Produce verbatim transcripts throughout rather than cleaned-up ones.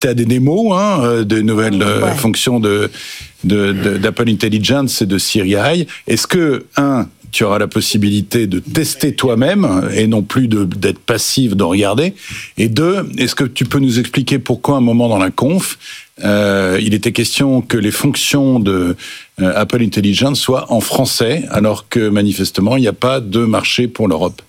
tu as des démos, hein, de nouvelles euh, ouais. fonctions de, de, de, d'Apple Intelligence et de Siri A I. Est-ce que, un, tu auras la possibilité de tester toi-même et non plus de, d'être passif, de regarder? Et deux, est-ce que tu peux nous expliquer pourquoi, à un moment dans la conf, euh, il était question que les fonctions de euh, Apple Intelligence soient en français, alors que manifestement, il n'y a pas de marché pour l'Europe?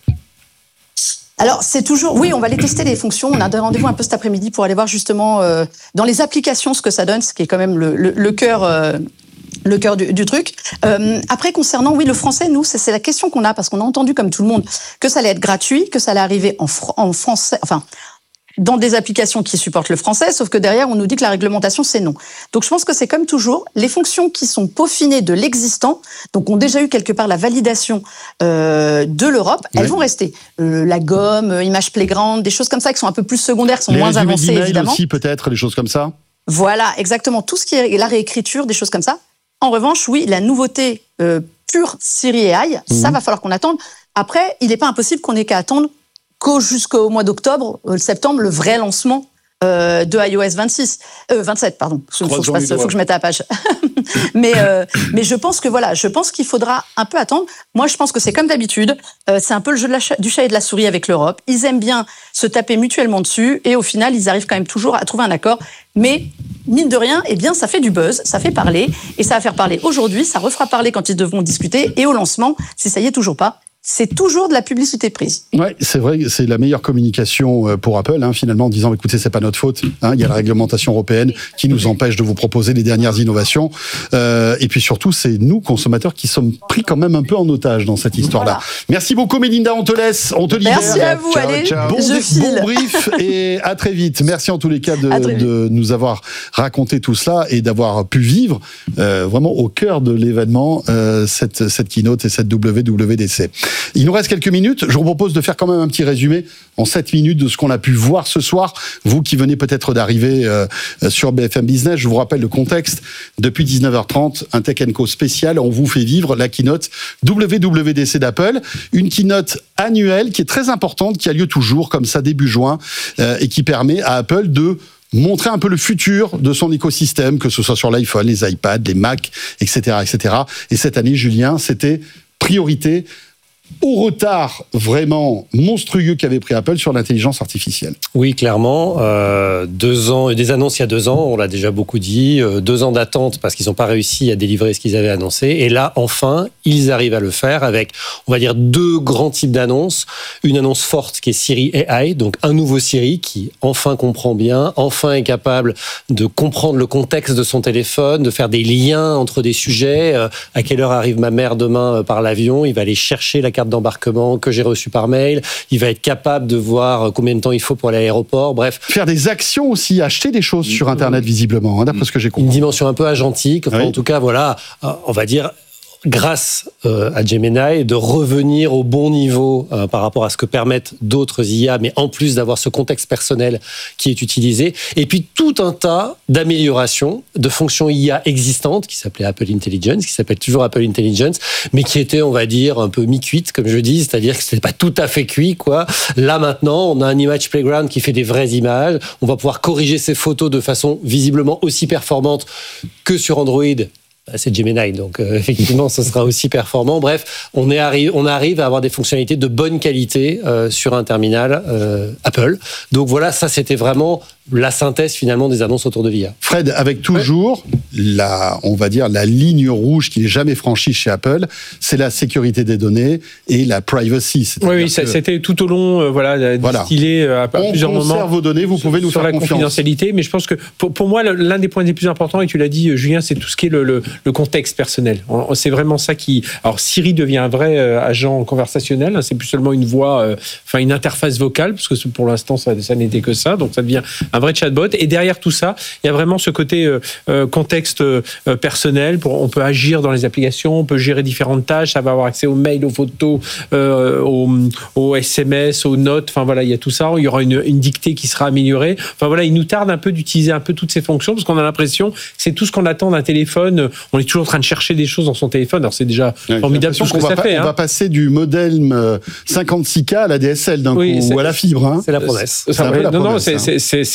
Alors, c'est toujours... Oui, on va les tester, les fonctions. On a des rendez-vous un peu cet après-midi pour aller voir justement euh, dans les applications ce que ça donne, ce qui est quand même le, le, le cœur... Euh, le cœur du, du truc. Euh, après, concernant, oui, le français, nous, c'est, c'est la question qu'on a, parce qu'on a entendu, comme tout le monde, que ça allait être gratuit, que ça allait arriver en, fr- en français, enfin, dans des applications qui supportent le français, sauf que derrière, on nous dit que la réglementation, c'est non. Donc, je pense que c'est comme toujours, les fonctions qui sont peaufinées de l'existant, donc ont déjà eu quelque part la validation euh, de l'Europe, oui. elles vont rester. Euh, la gomme, euh, Image Playground, des choses comme ça qui sont un peu plus secondaires, qui sont les moins avancées, évidemment. Aussi, peut-être, des choses comme ça. Voilà, exactement. Tout ce qui est la réécriture, des choses comme ça. En revanche, oui, la nouveauté euh, pure Siri A I, mmh. ça va falloir qu'on attende. Après, il n'est pas impossible qu'on ait qu'à attendre qu'au jusqu'au mois d'octobre, euh, septembre, le vrai lancement euh, de i O S vingt-six, euh, vingt-sept, pardon. Il faut que je passe, faut que je mette à la page. mais euh, mais je pense que voilà, je pense qu'il faudra un peu attendre. Moi, je pense que c'est comme d'habitude. Euh, c'est un peu le jeu de la ch- du chat et de la souris avec l'Europe. Ils aiment bien se taper mutuellement dessus, et au final, ils arrivent quand même toujours à trouver un accord. Mais mine de rien, eh bien, ça fait du buzz, ça fait parler, et ça va faire parler aujourd'hui, ça refera parler quand ils devront discuter, et au lancement, si ça y est toujours pas, c'est toujours de la publicité prise. Ouais, c'est vrai, c'est la meilleure communication pour Apple, hein, finalement, en disant, écoutez, c'est pas notre faute, hein, il y a la réglementation européenne qui nous empêche de vous proposer les dernières innovations, euh, et puis surtout, c'est nous, consommateurs, qui sommes pris quand même un peu en otage dans cette histoire-là. Voilà. Merci beaucoup, Mélinda, on te laisse, on te libère. Merci à vous, ciao, allez, ciao. Bon, je file. Bon brief, et à très vite. Merci en tous les cas de, de nous avoir raconté tout cela et d'avoir pu vivre euh, vraiment au cœur de l'événement euh, cette, cette keynote et cette W W D C. Il nous reste quelques minutes. Je vous propose de faire quand même un petit résumé en sept minutes de ce qu'on a pu voir ce soir. Vous qui venez peut-être d'arriver euh, sur B F M Business, je vous rappelle le contexte. Depuis dix-neuf heures trente, un Tech and Co spécial. On vous fait vivre la keynote W W D C d'Apple. Une keynote annuelle qui est très importante, qui a lieu toujours comme ça début juin euh, et qui permet à Apple de montrer un peu le futur de son écosystème, que ce soit sur l'iPhone, les iPads, les Mac, et cetera, et cetera. Et cette année, Julien, c'était priorité au retard vraiment monstrueux qu'avait pris Apple sur l'intelligence artificielle. Oui, clairement. Euh, deux ans, des annonces il y a deux ans, on l'a déjà beaucoup dit. Euh, deux ans d'attente parce qu'ils n'ont pas réussi à délivrer ce qu'ils avaient annoncé. Et là, enfin, ils arrivent à le faire avec, on va dire, deux grands types d'annonces. Une annonce forte qui est Siri A I, donc un nouveau Siri qui enfin comprend bien, enfin est capable de comprendre le contexte de son téléphone, de faire des liens entre des sujets. Euh, à quelle heure arrive ma mère demain euh, par l'avion? Il va aller chercher la carte d'embarquement que j'ai reçue par mail. Il va être capable de voir combien de temps il faut pour aller à l'aéroport. Bref. Faire des actions aussi, acheter des choses sur Internet visiblement, hein, d'après ce que j'ai compris. Une dimension un peu agentique. Enfin, oui. En tout cas, voilà, on va dire, grâce euh, à Gemini, de revenir au bon niveau euh, par rapport à ce que permettent d'autres I A, mais en plus d'avoir ce contexte personnel qui est utilisé. Et puis tout un tas d'améliorations de fonctions I A existantes qui s'appelaient Apple Intelligence, qui s'appelle toujours Apple Intelligence, mais qui étaient, on va dire, un peu mi-cuites, comme je dis, c'est-à-dire que c'était pas tout à fait cuit, quoi. Là maintenant, on a un Image Playground qui fait des vraies images. On va pouvoir corriger ces photos de façon visiblement aussi performante que sur Android. C'est Gemini, donc euh, effectivement, ce sera aussi performant. Bref, on, est arri- on arrive à avoir des fonctionnalités de bonne qualité euh, sur un terminal euh, Apple. Donc voilà, ça c'était vraiment la synthèse finalement des annonces autour de l'I A. Fred, avec toujours ouais. la, on va dire la ligne rouge qui n'est jamais franchie chez Apple, c'est la sécurité des données et la privacy. Oui, oui, que... c'était tout au long, euh, voilà, distillé voilà. à, à plusieurs moments. On conserve vos données, vous pouvez nous sur faire la confiance. Confidentialité, mais je pense que pour, pour moi, l'un des points les plus importants, et tu l'as dit, Julien, c'est tout ce qui est le, le, le contexte personnel. C'est vraiment ça qui. Alors Siri devient un vrai euh, agent conversationnel. Hein, c'est plus seulement une voix, euh, enfin une interface vocale, parce que pour l'instant ça, ça n'était que ça. Donc ça devient un vrai chatbot. Et derrière tout ça, il y a vraiment ce côté euh, euh, contexte euh, personnel. Pour, on peut agir dans les applications, on peut gérer différentes tâches. Ça va avoir accès aux mails, aux photos, euh, aux, aux S M S, aux notes. Enfin voilà, il y a tout ça. Il y aura une, une dictée qui sera améliorée. Enfin voilà, il nous tarde un peu d'utiliser un peu toutes ces fonctions parce qu'on a l'impression que c'est tout ce qu'on attend d'un téléphone. On est toujours en train de chercher des choses dans son téléphone. Alors c'est déjà ouais, formidable tout ce que ça pa- fait. On hein. va passer du modem cinquante-six K à la D S L d'un oui, coup ou à la fibre. Hein. C'est la promesse. C'est, c'est, un peu la non, promesse, non, c'est, hein. c'est, c'est, c'est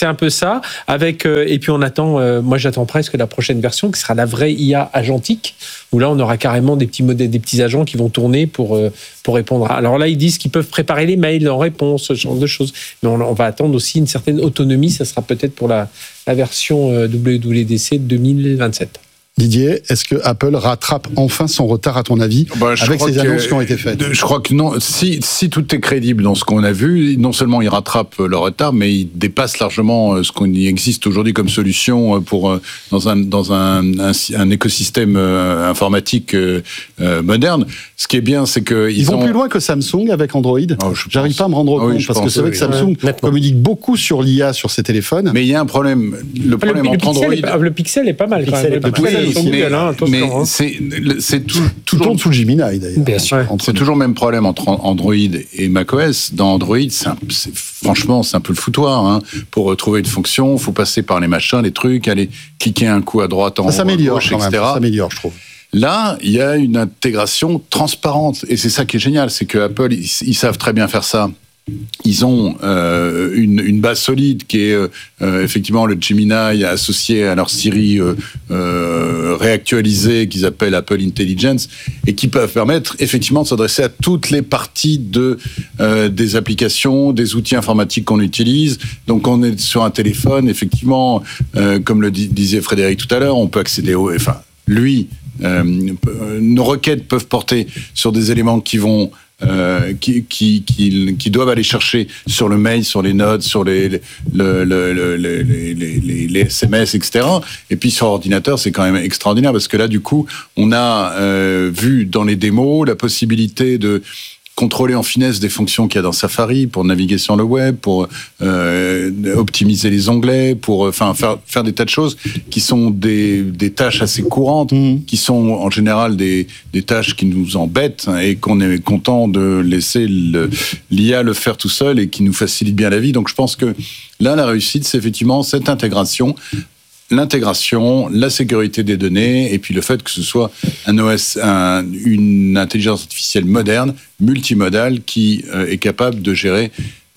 un peu ça. Avec, euh, et puis on attend, euh, moi j'attends presque la prochaine version qui sera la vraie I A agentique, où là on aura carrément des petits modèles, des petits agents qui vont tourner pour, euh, pour répondre. Alors là ils disent qu'ils peuvent préparer les mails en réponse, ce genre de choses. Mais on, on va attendre aussi une certaine autonomie, ça sera peut-être pour la, la version euh, W W D C deux mille vingt-sept. Didier, est-ce que Apple rattrape enfin son retard, à ton avis, bah, avec ces que, annonces qui ont été faites? Je crois que non. Si, si tout est crédible dans ce qu'on a vu, non seulement il rattrape le retard, mais il dépasse largement ce qu'on y existe aujourd'hui comme solution pour dans un dans un, un, un écosystème informatique moderne. Ce qui est bien, c'est que ils, ils vont ont... plus loin que Samsung avec Android. Oh, J'arrive pense. pas à me rendre compte, oh, oui, parce pense, que c'est vrai oui, que Samsung ouais. communique beaucoup sur l'I A sur ses téléphones. Mais il y a un problème. Le problème le, entre le Android, est, le Pixel est pas mal. Le Pixel est pas mal. Oui, mais, Google, hein, mais hein. c'est, c'est tout, toujours tourne sous le Gemini d'ailleurs. Bien sûr. Ouais. C'est toujours le même problème entre Android et macOS. Dans Android, c'est, un, c'est franchement, c'est un peu le foutoir. Hein. Pour retrouver une fonction, il faut passer par les machins, les trucs, aller cliquer un coup à droite, en haut, à gauche, et cetera. Ça s'améliore, je trouve. Là, il y a une intégration transparente. Et c'est ça qui est génial, c'est que Apple, ils, ils savent très bien faire ça. Ils ont euh, une, une base solide qui est euh, effectivement le Gemini associé à leur Siri euh, euh, réactualisée qu'ils appellent Apple Intelligence et qui peuvent permettre effectivement de s'adresser à toutes les parties de, euh, des applications, des outils informatiques qu'on utilise. Donc on est sur un téléphone, effectivement, euh, comme le disait Frédéric tout à l'heure, on peut accéder au... Enfin, lui, euh, nos requêtes peuvent porter sur des éléments qui vont... Euh, qui, qui, qui, qui doivent aller chercher sur le mail, sur les notes, sur les, les, le, le, le, les, les, les S M S, et cetera. Et puis sur ordinateur, c'est quand même extraordinaire parce que là, du coup, on a euh, vu dans les démos la possibilité de contrôler en finesse des fonctions qu'il y a dans Safari pour naviguer sur le web, pour euh, optimiser les onglets, pour enfin faire faire des tas de choses qui sont des des tâches assez courantes, mmh. qui sont en général des des tâches qui nous embêtent et qu'on est content de laisser le, l'I A le faire tout seul et qui nous facilite bien la vie. Donc je pense que là la réussite, c'est effectivement cette intégration. L'intégration, la sécurité des données, et puis le fait que ce soit un O S, un, une intelligence artificielle moderne, multimodale, qui euh, est capable de gérer,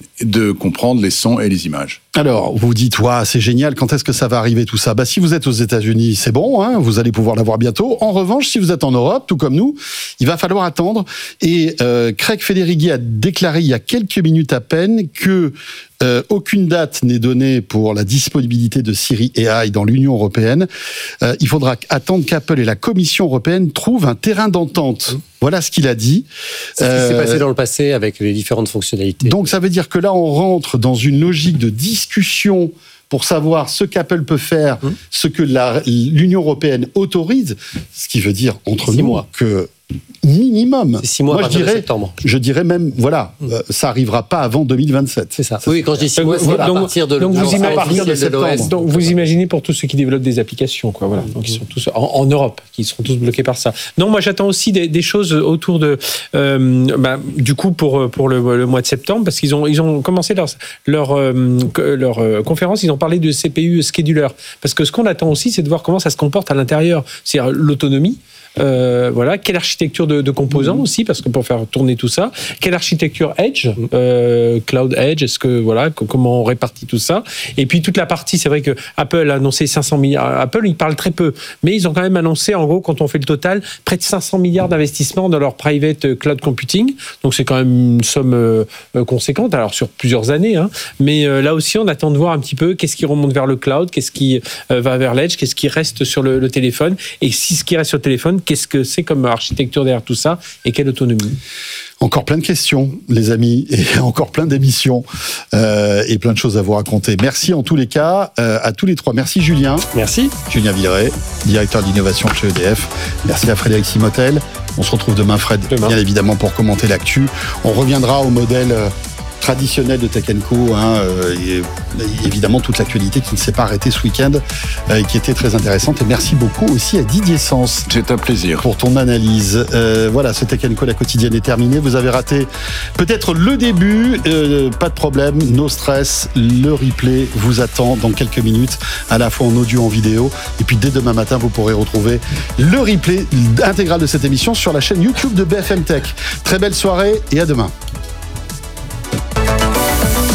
de comprendre les sons et les images. Alors, vous dites, ouais, c'est génial, quand est-ce que ça va arriver tout ça? Bah, si vous êtes aux États-Unis, c'est bon, hein, vous allez pouvoir l'avoir bientôt. En revanche, si vous êtes en Europe, tout comme nous, il va falloir attendre. Et euh, Craig Federighi a déclaré il y a quelques minutes à peine que euh, aucune date n'est donnée pour la disponibilité de Siri A I dans l'Union européenne. Euh, il faudra attendre qu'Apple et la Commission européenne trouvent un terrain d'entente. Voilà ce qu'il a dit. C'est ce qui euh, s'est passé dans le passé avec les différentes fonctionnalités. Donc ça veut dire que là, on rentre dans une logique de discussion pour savoir ce qu'Apple peut faire, mmh. ce que la, l'Union européenne autorise, ce qui veut dire entre six nous mois. que minimum. C'est six mois Moi, à je dirais, de septembre. Je dirais même, voilà, mmh. euh, ça arrivera pas avant deux mille vingt-sept. C'est ça. Oui, quand je dis six mois, c'est donc, à partir de, donc de, vous de, à partir de septembre. Donc vous imaginez pour tous ceux qui développent des applications, quoi, voilà. Donc ils sont tous en, en Europe, qui seront tous bloqués par ça. Non, moi j'attends aussi des, des choses autour de, euh, bah, du coup pour pour le, le mois de septembre, parce qu'ils ont ils ont commencé leur leur euh, leur euh, conférence, ils ont parlé de C P U scheduler, parce que ce qu'on attend aussi, c'est de voir comment ça se comporte à l'intérieur, c'est-à-dire l'autonomie. Euh, voilà, quelle architecture de, de composants mmh. aussi, parce que pour faire tourner tout ça, quelle architecture Edge, mmh. euh, Cloud Edge, est-ce que voilà, que, comment on répartit tout ça, et puis toute la partie, c'est vrai que Apple a annoncé cinq cents milliards. Apple, ils parlent très peu, mais ils ont quand même annoncé, en gros, quand on fait le total, près de cinq cents milliards d'investissements dans leur private cloud computing. Donc c'est quand même une somme euh, conséquente, alors sur plusieurs années, hein. Mais euh, là aussi, on attend de voir un petit peu qu'est-ce qui remonte vers le cloud, qu'est-ce qui euh, va vers l'Edge, qu'est-ce qui reste sur le, le téléphone, et si ce qui reste sur le téléphone, qu'est-ce que c'est comme architecture derrière tout ça et quelle autonomie? Encore plein de questions, les amis, et encore plein d'émissions euh, et plein de choses à vous raconter. Merci en tous les cas euh, à tous les trois. Merci Julien. Merci. Julien Villeray, directeur d'innovation chez E D F. Merci à Frédéric Simotel. On se retrouve demain, Fred, demain. Bien évidemment, pour commenter l'actu. On reviendra au modèle euh, traditionnel de Tech and Co, hein, euh, et évidemment toute l'actualité qui ne s'est pas arrêtée ce week-end, euh, et qui était très intéressante. Et merci beaucoup aussi à Didier Sens. C'est un plaisir. Pour ton analyse. Euh, voilà, ce Tech and Co, la quotidienne est terminée. Vous avez raté peut-être le début, euh, pas de problème, no stress. Le replay vous attend dans quelques minutes, à la fois en audio, en vidéo. Et puis dès demain matin, vous pourrez retrouver le replay intégral de cette émission sur la chaîne YouTube de B F M Tech. Très belle soirée et à demain.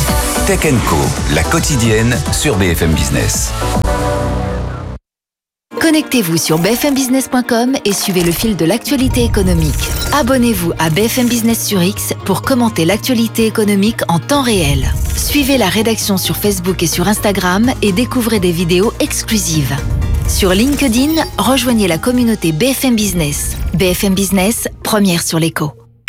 Tech and Co, la quotidienne sur B F M Business. Connectez-vous sur b f m business point com et suivez le fil de l'actualité économique. Abonnez-vous à B F M Business sur X pour commenter l'actualité économique en temps réel. Suivez la rédaction sur Facebook et sur Instagram et découvrez des vidéos exclusives. Sur LinkedIn, rejoignez la communauté B F M Business. B F M Business, première sur l'écho.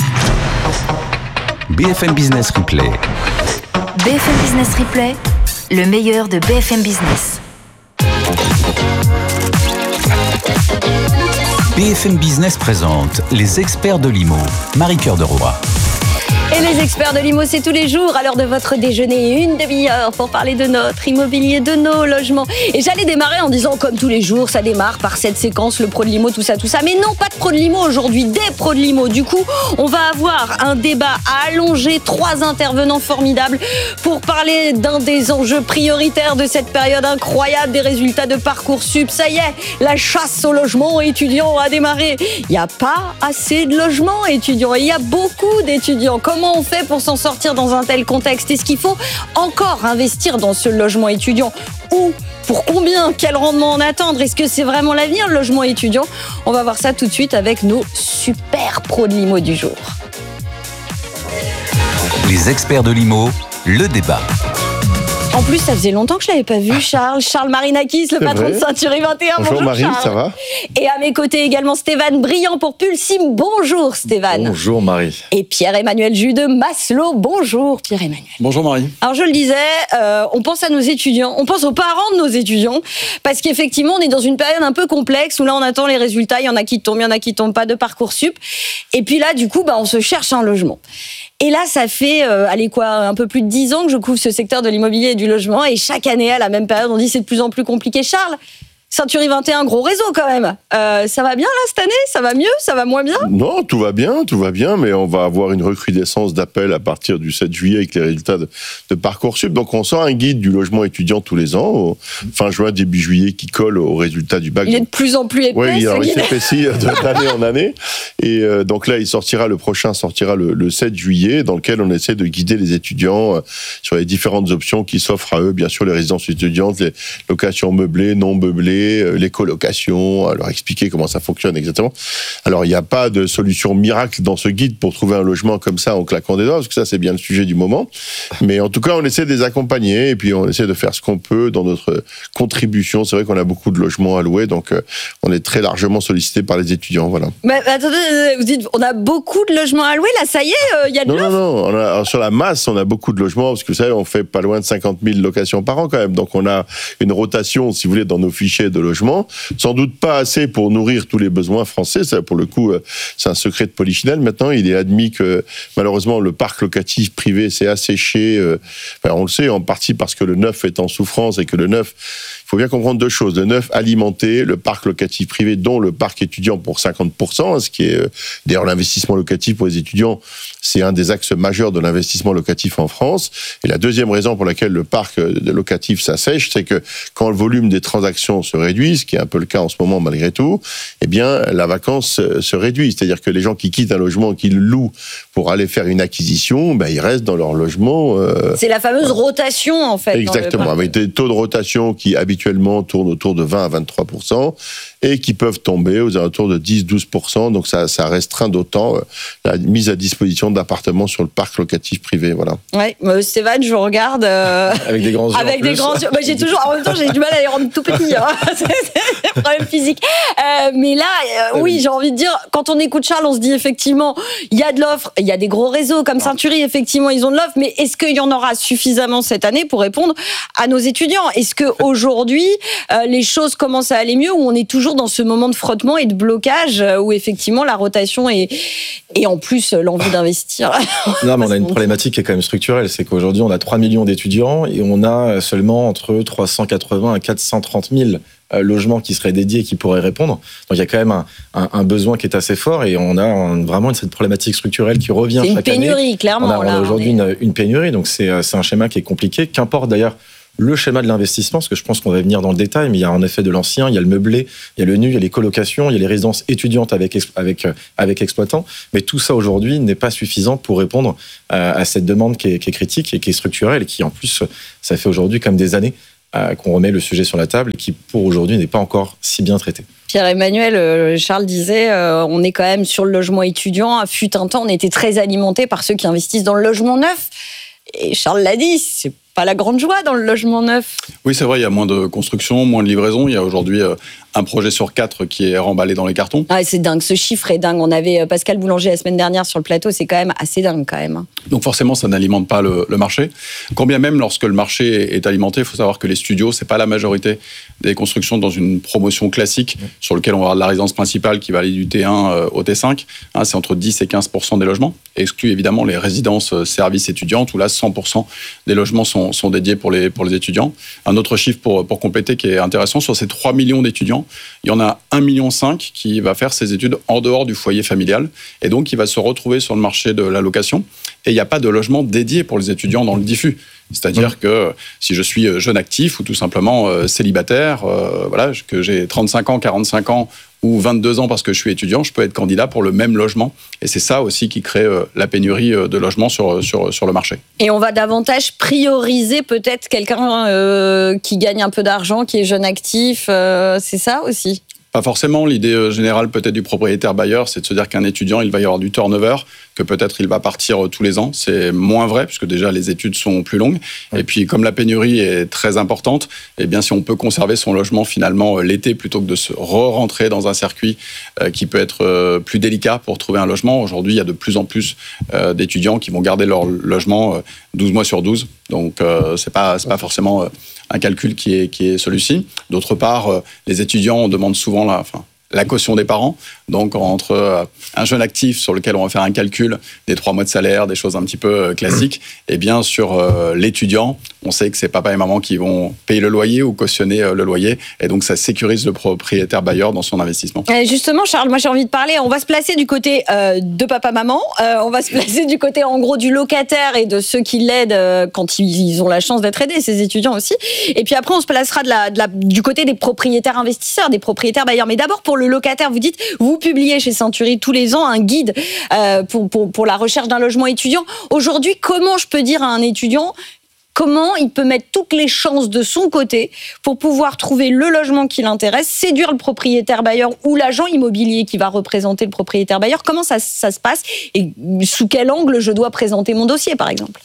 B F M Business Replay. B F M Business Replay, le meilleur de B F M Business. B F M Business présente les experts de l'I M O. Marie-Cœur de Roy. Et les experts de l'I M O, c'est tous les jours à l'heure de votre déjeuner, une demi-heure pour parler de notre immobilier, de nos logements. Et j'allais démarrer en disant, comme tous les jours, ça démarre par cette séquence, le pro de l'I M O, tout ça, tout ça. Mais non, pas de pro de l'I M O aujourd'hui, des pros de l'I M O. Du coup, on va avoir un débat allongé, trois intervenants formidables pour parler d'un des enjeux prioritaires de cette période incroyable des résultats de Parcoursup. Ça y est, la chasse au logement étudiant a démarré. Il n'y a pas assez de logements étudiants. Il y a beaucoup d'étudiants. Comment on fait pour s'en sortir dans un tel contexte? Est-ce qu'il faut encore investir dans ce logement étudiant? Ou pour combien? Quel rendement en attendre? Est-ce que c'est vraiment l'avenir, le logement étudiant? On va voir ça tout de suite avec nos super pros de l'I M O du jour. Les experts de l'I M O, le débat. En plus, ça faisait longtemps que je l'avais pas vu, Charles. Charles Marinakis, le patron de Century vingt et un. Bonjour, Bonjour Marie, Charles. ça va? Et à mes côtés également Stéphane Briand pour Pulsim. Bonjour Stéphane. Bonjour Marie. Et Pierre-Emmanuel Jus de Maslow. Bonjour Pierre-Emmanuel. Bonjour Marie. Alors je le disais, euh, on pense à nos étudiants, on pense aux parents de nos étudiants, parce qu'effectivement on est dans une période un peu complexe où là on attend les résultats, il y en a qui tombent, il y en a qui tombent pas de Parcoursup. Et puis là du coup bah, on se cherche un logement. Et là, ça fait, euh, allez quoi, un peu plus de dix ans que je couvre ce secteur de l'immobilier et du logement. Et chaque année, à la même période, on dit c'est de plus en plus compliqué. Charles, Century vingt et un, gros réseau quand même. Euh, ça va bien là cette année? Ça va mieux? Ça va moins bien? Non, tout va bien, tout va bien, mais on va avoir une recrudescence d'appels à partir du sept juillet avec les résultats de, de Parcoursup. Donc on sort un guide du logement étudiant tous les ans, au fin juin, début juillet, qui colle aux résultats du bac. Il est de plus en plus épais. Oui, ce alors guide. il s'épaissit d'année en année. Et euh, donc là, il sortira, le prochain sortira le, le sept juillet, dans lequel on essaie de guider les étudiants euh, sur les différentes options qui s'offrent à eux. Bien sûr, les résidences étudiantes, les locations meublées, non meublées, euh, les colocations, leur expliquer comment ça fonctionne exactement. Alors, il n'y a pas de solution miracle dans ce guide pour trouver un logement comme ça en claquant des doigts, parce que ça, c'est bien le sujet du moment. Mais en tout cas, on essaie de les accompagner et puis on essaie de faire ce qu'on peut dans notre contribution. C'est vrai qu'on a beaucoup de logements à louer, donc euh, on est très largement sollicité par les étudiants. Voilà. Mais attendez, vous dites, on a beaucoup de logements à louer, là, ça y est, il euh, y a de Non, l'offre. non, non. On a, sur la masse, on a beaucoup de logements, parce que vous savez, on fait pas loin de cinquante mille locations par an quand même. Donc on a une rotation, si vous voulez, dans nos fichiers de logements. Sans doute pas assez pour nourrir tous les besoins français. Ça, pour le coup, c'est un secret de polichinelle. Maintenant, il est admis que, malheureusement, le parc locatif privé s'est asséché. Enfin, on le sait, en partie parce que le neuf est en souffrance et que le neuf, il faut bien comprendre deux choses. Le neuf alimenté, le parc locatif privé, dont le parc étudiant pour cinquante pour cent, ce qui est, d'ailleurs, l'investissement locatif pour les étudiants, c'est un des axes majeurs de l'investissement locatif en France. Et la deuxième raison pour laquelle le parc locatif s'assèche, c'est que quand le volume des transactions se réduit, ce qui est un peu le cas en ce moment malgré tout, eh bien, la vacance se réduit. C'est-à-dire que les gens qui quittent un logement, qui le louent pour aller faire une acquisition, ben, ils restent dans leur logement. Euh... C'est la fameuse rotation, en fait. Exactement, avec des taux de rotation qui habituellement tournent autour de vingt à vingt-trois pour cent et qui peuvent tomber aux alentours de dix à douze pour cent. Donc ça, ça restreint d'autant la mise à disposition d'appartements sur le parc locatif privé. Voilà. Ouais, euh, Stéphane, je vous regarde. Euh... Avec des grands yeux. Avec des grands yeux. Bah, j'ai toujours, en même temps, j'ai du mal à les rendre tout petits. Hein. C'est un problème physique. Euh, mais là, euh, oui, j'ai envie de dire, quand on écoute Charles, on se dit effectivement, il y a de l'offre, il y a des gros réseaux comme Century, effectivement, ils ont de l'offre, mais est-ce qu'il y en aura suffisamment cette année pour répondre à nos étudiants? Est-ce qu'aujourd'hui, euh, les choses commencent à aller mieux, ou on est toujours dans ce moment de frottement et de blocage, euh, où effectivement la rotation est, et en plus l'envie d'investir? Non, mais on a une problématique qui est quand même structurelle, c'est qu'aujourd'hui on a trois millions d'étudiants et on a seulement entre trois cent quatre-vingts à quatre cent trente mille logements qui seraient dédiés et qui pourraient répondre. Donc il y a quand même un, un, un besoin qui est assez fort et on a un, vraiment cette problématique structurelle qui revient chaque année. C'est une pénurie, clairement. On a, on a là, aujourd'hui on est... une, une pénurie, donc c'est, c'est un schéma qui est compliqué. Qu'importe d'ailleurs le schéma de l'investissement, parce que je pense qu'on va venir dans le détail, mais il y a en effet de l'ancien, il y a le meublé, il y a le nu, il y a les colocations, il y a les résidences étudiantes avec, avec, avec exploitants. Mais tout ça aujourd'hui n'est pas suffisant pour répondre à, à cette demande qui est, qui est critique et qui est structurelle et qui en plus, ça fait aujourd'hui comme des années euh, qu'on remet le sujet sur la table et qui pour aujourd'hui n'est pas encore si bien traité. Pierre-Emmanuel, Charles disait, euh, on est quand même sur le logement étudiant. À fut un temps, on était très alimenté par ceux qui investissent dans le logement neuf. Et Charles l'a dit, c'est pas la grande joie dans le logement neuf. Oui, c'est vrai, il y a moins de construction, moins de livraison. Il y a aujourd'hui euh, un projet sur quatre qui est remballé dans les cartons. Ah, c'est dingue, ce chiffre est dingue. On avait Pascal Boulanger la semaine dernière sur le plateau, c'est quand même assez dingue quand même. Donc forcément, ça n'alimente pas le, le marché. Quand bien même, lorsque le marché est alimenté, il faut savoir que les studios, c'est pas la majorité des constructions dans une promotion classique sur lequel on va avoir de la résidence principale qui va aller du T un au T cinq. Hein, c'est entre dix et quinze pour cent des logements, exclut évidemment les résidences services étudiantes où là, cent pour cent des logements sont, sont dédiés pour les, pour les étudiants. Un autre chiffre pour, pour compléter qui est intéressant, sur ces trois millions d'étudiants, il y en a un virgule cinq million qui va faire ses études en dehors du foyer familial et donc qui va se retrouver sur le marché de la location. Et il n'y a pas de logement dédié pour les étudiants dans le diffus. C'est-à-dire mmh. que si je suis jeune actif ou tout simplement euh, célibataire, euh, voilà, que j'ai trente-cinq ans, quarante-cinq ans ou vingt-deux ans parce que je suis étudiant, je peux être candidat pour le même logement. Et c'est ça aussi qui crée euh, la pénurie de logements sur, sur, sur le marché. Et on va davantage prioriser peut-être quelqu'un euh, qui gagne un peu d'argent, qui est jeune actif, euh, c'est ça aussi ? Pas forcément. L'idée générale peut-être du propriétaire-bailleur, c'est de se dire qu'un étudiant, il va y avoir du turnover, que peut-être il va partir tous les ans. C'est moins vrai, puisque déjà les études sont plus longues. Et puis, comme la pénurie est très importante, eh bien, si on peut conserver son logement finalement l'été, plutôt que de se re-rentrer dans un circuit euh, qui peut être euh, plus délicat pour trouver un logement. Aujourd'hui, il y a de plus en plus euh, d'étudiants qui vont garder leur logement euh, douze mois sur douze. Donc, euh, c'est pas, c'est pas forcément euh, un calcul qui est, qui est celui-ci. D'autre part, euh, les étudiants, on demande souvent la, enfin, la caution des parents. Donc, entre euh, un jeune actif sur lequel on va faire un calcul des trois mois de salaire, des choses un petit peu euh, classiques, et bien sur euh, l'étudiant, on sait que c'est papa et maman qui vont payer le loyer ou cautionner euh, le loyer. Et donc, ça sécurise le propriétaire bailleur dans son investissement. Et justement, Charles, moi j'ai envie de parler, on va se placer du côté euh, de papa-maman, euh, on va se placer du côté en gros du locataire et de ceux qui l'aident euh, quand ils ont la chance d'être aidés, ces étudiants aussi. Et puis après, on se placera de la, de la, du côté des propriétaires investisseurs, des propriétaires bailleurs. Mais d'abord, pour le locataire, vous dites, vous publiez chez Century tous les ans un guide euh, pour, pour, pour la recherche d'un logement étudiant. Aujourd'hui, comment je peux dire à un étudiant comment il peut mettre toutes les chances de son côté pour pouvoir trouver le logement qui l'intéresse, séduire le propriétaire bailleur ou l'agent immobilier qui va représenter le propriétaire bailleur? Comment ça, ça se passe et sous quel angle je dois présenter mon dossier, par exemple?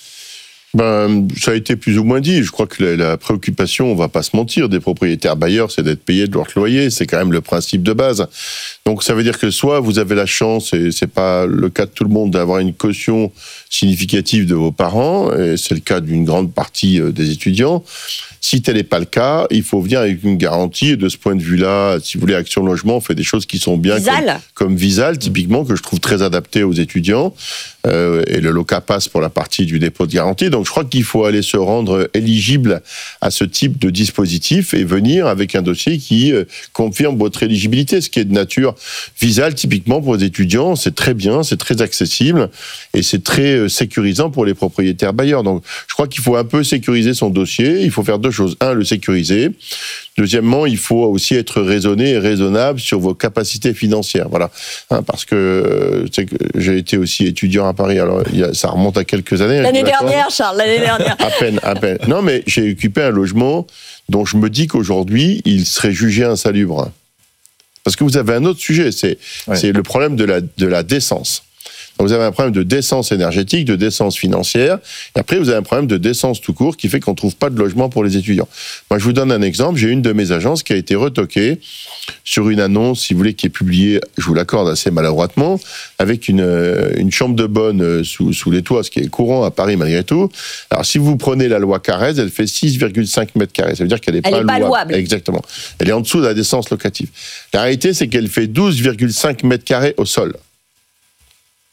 Ben, ça a été plus ou moins dit. Je crois que la, la préoccupation, on va pas se mentir, des propriétaires bailleurs, c'est d'être payés de leur loyer. C'est quand même le principe de base. Donc, ça veut dire que soit vous avez la chance, et c'est pas le cas de tout le monde, d'avoir une caution significative de vos parents, et c'est le cas d'une grande partie des étudiants. Si tel n'est pas le cas, il faut venir avec une garantie. Et de ce point de vue-là, si vous voulez, Action Logement fait des choses qui sont bien, Visal. comme, comme Visal, typiquement, que je trouve très adapté aux étudiants. Euh, et le Loca passe pour la partie du dépôt de garantie. Donc, je crois qu'il faut aller se rendre éligible à ce type de dispositif et venir avec un dossier qui euh, confirme votre éligibilité, ce qui est de nature Visal, typiquement pour les étudiants. C'est très bien, c'est très accessible et c'est très euh, sécurisant pour les propriétaires bailleurs. Donc, je crois qu'il faut un peu sécuriser son dossier. Il faut faire deux choses. Un, le sécuriser. Deuxièmement, il faut aussi être raisonné et raisonnable sur vos capacités financières. Voilà. Hein, parce que, tu sais, que j'ai été aussi étudiant à Paris. Alors, il y a, ça remonte à quelques années. L'année dernière, Charles, l'année dernière. à peine, à peine. Non, mais j'ai occupé un logement dont je me dis qu'aujourd'hui, il serait jugé insalubre. Parce que vous avez un autre sujet, c'est, ouais. c'est le problème de la, de la décence. Vous avez un problème de décence énergétique, de décence financière, et après vous avez un problème de décence tout court qui fait qu'on ne trouve pas de logement pour les étudiants. Moi, je vous donne un exemple. J'ai une de mes agences qui a été retoquée sur une annonce, si vous voulez, qui est publiée, je vous l'accorde assez maladroitement, avec une, une chambre de bonne sous, sous les toits, ce qui est courant à Paris malgré tout. Alors, si vous prenez la loi Carrez, elle fait six virgule cinq mètres carrés. Ça veut dire qu'elle n'est pas, pas louable. louable. Exactement. Elle est en dessous de la décence locative. La réalité, c'est qu'elle fait douze virgule cinq mètres carrés au sol.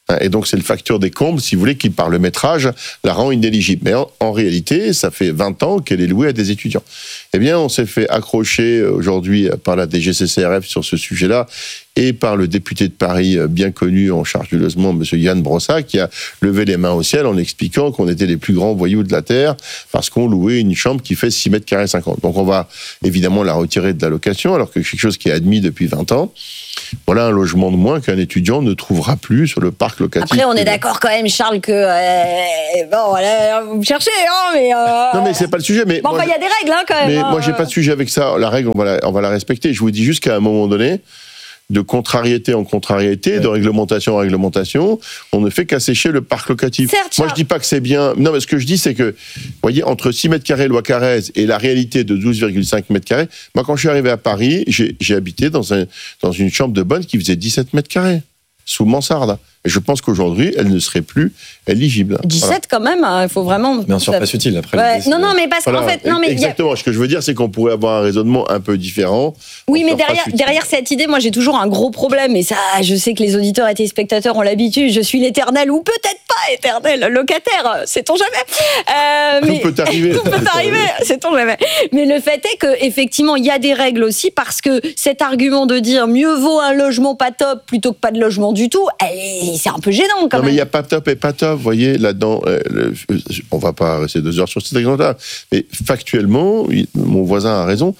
Et donc, c'est le facteur des combles, si vous voulez, qui, par le métrage, la rend inéligible. Mais en, en réalité, ça fait vingt ans qu'elle est louée à des étudiants. Eh bien, on s'est fait accrocher aujourd'hui par la D G C C R F sur ce sujet-là et par le député de Paris bien connu en charge du logement, M. Yann Brossat, qui a levé les mains au ciel en expliquant qu'on était les plus grands voyous de la Terre parce qu'on louait une chambre qui fait six mètres carrés cinquante. Donc, on va évidemment la retirer de la location, alors que c'est quelque chose qui est admis depuis vingt ans. Voilà un logement de moins qu'un étudiant ne trouvera plus sur le parc locatif. Après, on est d'accord quand même, Charles, que euh, bon, voilà, vous me cherchez, hein, mais euh, non, mais c'est pas le sujet. Mais bon, il y a des règles, hein, quand même. Mais hein, moi, j'ai pas de sujet avec ça. La règle, on va la, on va la respecter. Je vous dis juste qu'à un moment donné, de contrariété en contrariété, ouais. de réglementation en réglementation, on ne fait qu'assécher le parc locatif. Certes, moi, je dis pas que c'est bien. Non, mais ce que je dis, c'est que, vous voyez, entre six mètres carrés loi Carrez et la réalité de douze virgule cinq mètres carrés, moi, quand je suis arrivé à Paris, j'ai, j'ai habité dans, un, dans une chambre de bonne qui faisait dix-sept mètres carrés, sous mansarde. Et je pense qu'aujourd'hui, elle ne serait plus éligible. dix-sept voilà. Quand même, il hein, faut vraiment... Mais en surface utile, après. Ouais. Non, non, mais parce voilà. qu'en fait... Non, mais exactement, a... ce que je veux dire, c'est qu'on pourrait avoir un raisonnement un peu différent. Oui, mais derrière, derrière cette idée, moi j'ai toujours un gros problème, et ça, je sais que les auditeurs et téléspectateurs ont l'habitude, je suis l'éternel, ou peut-être pas éternel locataire, sait-on jamais. Euh, tout mais... peut arriver. Tout peut arriver, sait-on jamais. Mais le fait est qu'effectivement, il y a des règles aussi, parce que cet argument de dire mieux vaut un logement pas top plutôt que pas de logement du tout, c'est un peu gênant. Quand non, même. mais il n'y a pas top et pas top, vous voyez, là-dedans, euh, le, on ne va pas rester deux heures sur cet exemple-là, mais factuellement, il, mon voisin a raison,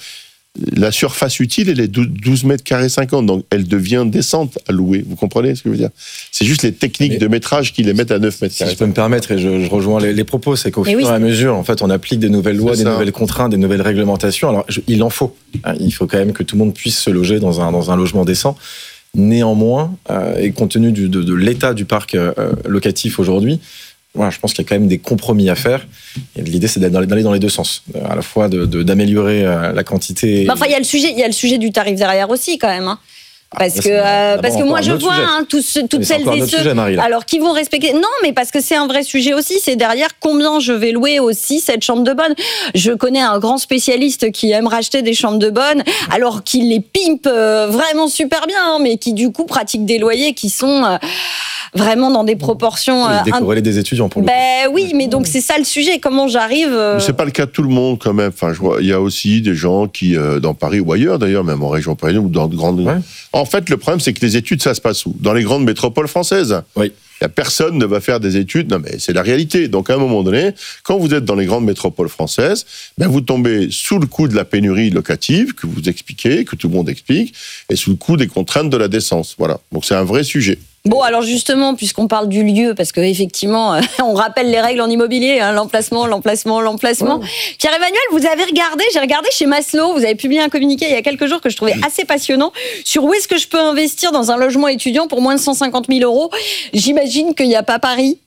la surface utile, elle est douze mètres carrés cinquante, donc elle devient décente à louer, vous comprenez ce que je veux dire? C'est juste les techniques mais, de métrage qui les mettent à neuf mètres carrés. Si je peux me permettre, et je, je rejoins les, les propos, c'est qu'au et fur oui, et à mesure, en fait, on applique des nouvelles lois, des ça. nouvelles contraintes, des nouvelles réglementations, alors je, il en faut, hein, il faut quand même que tout le monde puisse se loger dans un, dans un logement décent. Néanmoins, euh, et compte tenu du, de, de l'état du parc euh, locatif aujourd'hui, voilà, je pense qu'il y a quand même des compromis à faire. Et l'idée, c'est d'aller dans les deux sens, à la fois de, de, d'améliorer euh, la quantité. Bah, enfin, il y a le sujet, il y a le sujet du tarif derrière aussi, quand même. Hein. Parce ah, que euh, parce que moi je vois hein, tous, toutes celles et ceux sujet, alors qui vont respecter non mais parce que c'est un vrai sujet aussi, c'est derrière combien je vais louer aussi cette chambre de bonne. Je connais un grand spécialiste qui aime racheter des chambres de bonne alors qu'il les pimpe euh, vraiment super bien hein, mais qui du coup pratique des loyers qui sont euh, vraiment dans des proportions euh, décorrélées des étudiants pour le ben coup. Oui, mais donc c'est ça le sujet, comment j'arrive euh... Mais c'est pas le cas de tout le monde quand même. Enfin je vois, il y a aussi des gens qui euh, dans Paris ou ailleurs d'ailleurs, même en région parisienne ou dans de grandes ouais. En fait, le problème, c'est que les études, ça se passe où? Dans les grandes métropoles françaises. Oui. Il y a personne ne va faire des études. Non, mais c'est la réalité. Donc, à un moment donné, quand vous êtes dans les grandes métropoles françaises, ben, vous tombez sous le coup de la pénurie locative, que vous expliquez, que tout le monde explique, et sous le coup des contraintes de la décence. Voilà. Donc, c'est un vrai sujet. Bon, alors justement, puisqu'on parle du lieu, parce qu'effectivement, euh, on rappelle les règles en immobilier, hein, l'emplacement, l'emplacement, l'emplacement. Ouais. Pierre-Emmanuel, vous avez regardé, j'ai regardé chez Maslow, vous avez publié un communiqué il y a quelques jours que je trouvais assez passionnant sur où est-ce que je peux investir dans un logement étudiant pour moins de cent cinquante mille euros. J'imagine qu'il n'y a pas Paris.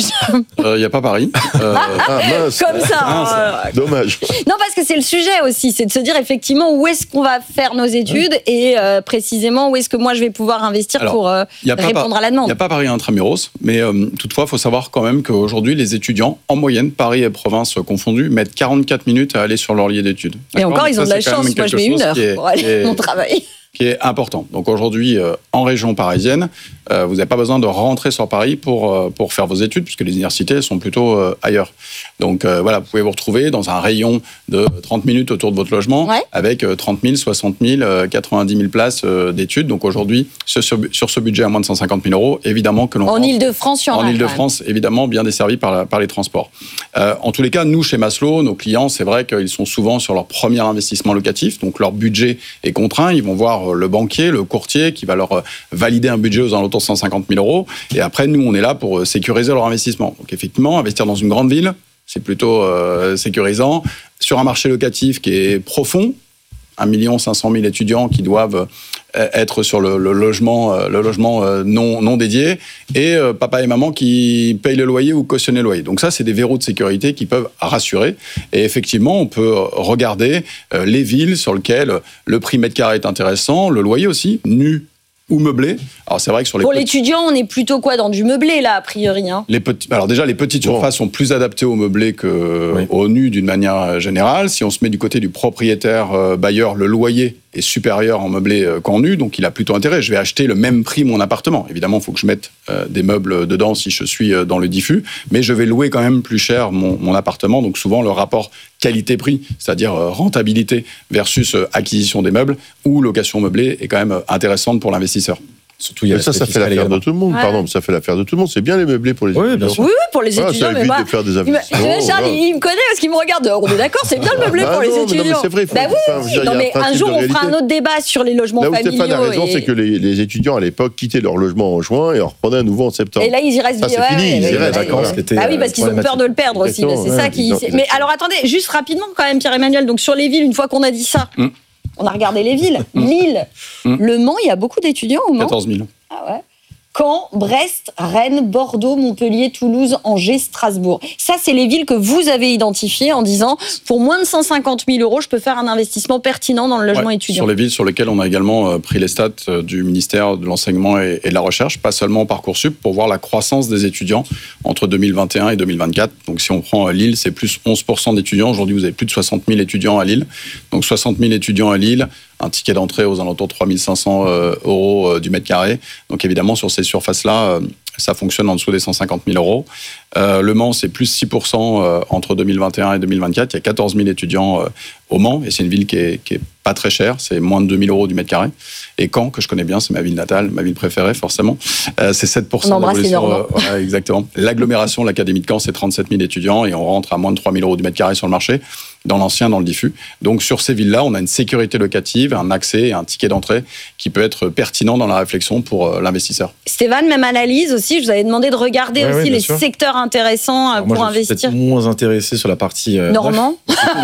Il n'y euh, a pas Paris. Euh... ah, mince. Comme ça. Ah, hein. Dommage. Non, parce que c'est le sujet aussi, c'est de se dire effectivement où est-ce qu'on va faire nos études ouais. et euh, précisément où est-ce que moi je vais pouvoir investir Alors, pour euh, répondre pas, à la demande. Il n'y a pas Paris intramuros, mais euh, toutefois, il faut savoir quand même qu'aujourd'hui, les étudiants, en moyenne, Paris et province confondus, mettent quarante-quatre minutes à aller sur leur lieu d'études. Et encore, Donc, ils ont de la chance. Moi, je mets une heure est, pour aller à mon travail. Qui est important. Donc aujourd'hui, euh, en région parisienne, euh, vous n'avez pas besoin de rentrer sur Paris pour, euh, pour faire vos études, puisque les universités sont plutôt euh, ailleurs. Donc euh, voilà, vous pouvez vous retrouver dans un rayon de trente minutes autour de votre logement, ouais. avec euh, trente mille, soixante mille, euh, quatre-vingt-dix mille places euh, d'études. Donc aujourd'hui, sur, sur ce budget à moins de cent cinquante mille euros, évidemment que l'on... En Île-de-France, En Île-de-France, évidemment, bien desservi par, la, par les transports. Euh, en tous les cas, nous, chez Maslow, nos clients, c'est vrai qu'ils sont souvent sur leur premier investissement locatif, donc leur budget est contraint, ils vont voir le banquier, le courtier qui va leur valider un budget aux alentours de cent cinquante mille euros. Et après, nous, on est là pour sécuriser leur investissement. Donc effectivement, investir dans une grande ville, c'est plutôt euh, sécurisant. Sur un marché locatif qui est profond, un million cinq cent mille étudiants qui doivent être sur le, le logement, le logement non, non dédié, et euh, papa et maman qui payent le loyer ou cautionnent le loyer. Donc ça, c'est des verrous de sécurité qui peuvent rassurer. Et effectivement, on peut regarder euh, les villes sur lesquelles le prix mètre carré est intéressant, le loyer aussi, nu ou meublé. Alors c'est vrai que sur les pour petits... l'étudiant, on est plutôt quoi dans du meublé là a priori hein les petits... Alors déjà les petites surfaces bon. sont plus adaptées au meublé que oui. au nu d'une manière générale. Si on se met du côté du propriétaire euh, bailleur, le loyer est supérieur en meublé qu'en nu, donc il a plutôt intérêt. Je vais acheter le même prix mon appartement. Évidemment, il faut que je mette euh, des meubles dedans si je suis euh, dans le diffus, mais je vais louer quand même plus cher mon, mon appartement. Donc souvent, le rapport qualité-prix, c'est-à-dire euh, rentabilité versus euh, acquisition des meubles ou location meublée est quand même euh, intéressante pour l'investisseur. Surtout, il y a ça, ça fait l'affaire de tout le monde. Ouais. Pardon, ça fait l'affaire de tout le monde. C'est bien les meublés pour les oui, étudiants. Oui, oui, pour les étudiants. Ah, ça évite mais de faire des investissements. Il, Charles, il me connaît parce qu'il me regarde. On est d'accord, c'est bien le meublé bah pour non, les étudiants. Non, mais c'est vrai. Faut, bah oui, enfin, dire, non, mais un, un jour, on fera un autre débat sur les logements là où familiaux. Stéphane a raison, et... c'est que les, les étudiants à l'époque quittaient leur logement en juin et en reprenaient à nouveau en septembre. Et là, ils y restent. Ça, c'est fini. Ils y restent. Bah oui, parce qu'ils ont peur de le perdre aussi. C'est ça qui. Mais alors, attendez, juste rapidement quand même, Pierre-Emmanuel. Donc sur les villes, une fois qu'on a dit ça. On a regardé les villes. Lille, Le Mans, il y a beaucoup d'étudiants au Mans. quatorze mille. Ah ouais. Caen, Brest, Rennes, Bordeaux, Montpellier, Toulouse, Angers, Strasbourg. Ça, c'est les villes que vous avez identifiées en disant, pour moins de cent cinquante mille euros, je peux faire un investissement pertinent dans le logement ouais, étudiant. Sur les villes sur lesquelles on a également pris les stats du ministère de l'Enseignement et de la Recherche, pas seulement Parcoursup, pour voir la croissance des étudiants entre deux mille vingt et un et deux mille vingt-quatre. Donc si on prend Lille, c'est plus onze pour cent d'étudiants. Aujourd'hui, vous avez plus de soixante mille étudiants à Lille. Donc soixante mille étudiants à Lille, un ticket d'entrée aux alentours de trois mille cinq cents euros du mètre carré. Donc évidemment, sur ces surfaces-là, ça fonctionne en dessous des cent cinquante mille euros. Euh, le Mans, c'est plus six pour cent euh, entre deux mille vingt et un et deux mille vingt-quatre. Il y a quatorze mille étudiants euh, au Mans, et c'est une ville qui est, qui est pas très chère, c'est moins de deux mille euros du mètre carré. Et Caen, que je connais bien, c'est ma ville natale, ma ville préférée, forcément, euh, c'est sept pour cent. On embrasse les Normands. Euh, ouais, exactement. L'agglomération, l'Académie de Caen, c'est trente-sept mille étudiants, et on rentre à moins de trois mille euros du mètre carré sur le marché, dans l'ancien, dans le diffus. Donc sur ces villes-là, on a une sécurité locative, un accès et un ticket d'entrée qui peut être pertinent dans la réflexion pour euh, l'investisseur. Stéphane, même analyse aussi, je vous avais demandé de regarder ouais, aussi ouais, les sûr. secteurs intéressants Alors pour moi, je investir. Je suis moins intéressé sur la partie... Euh, Normand.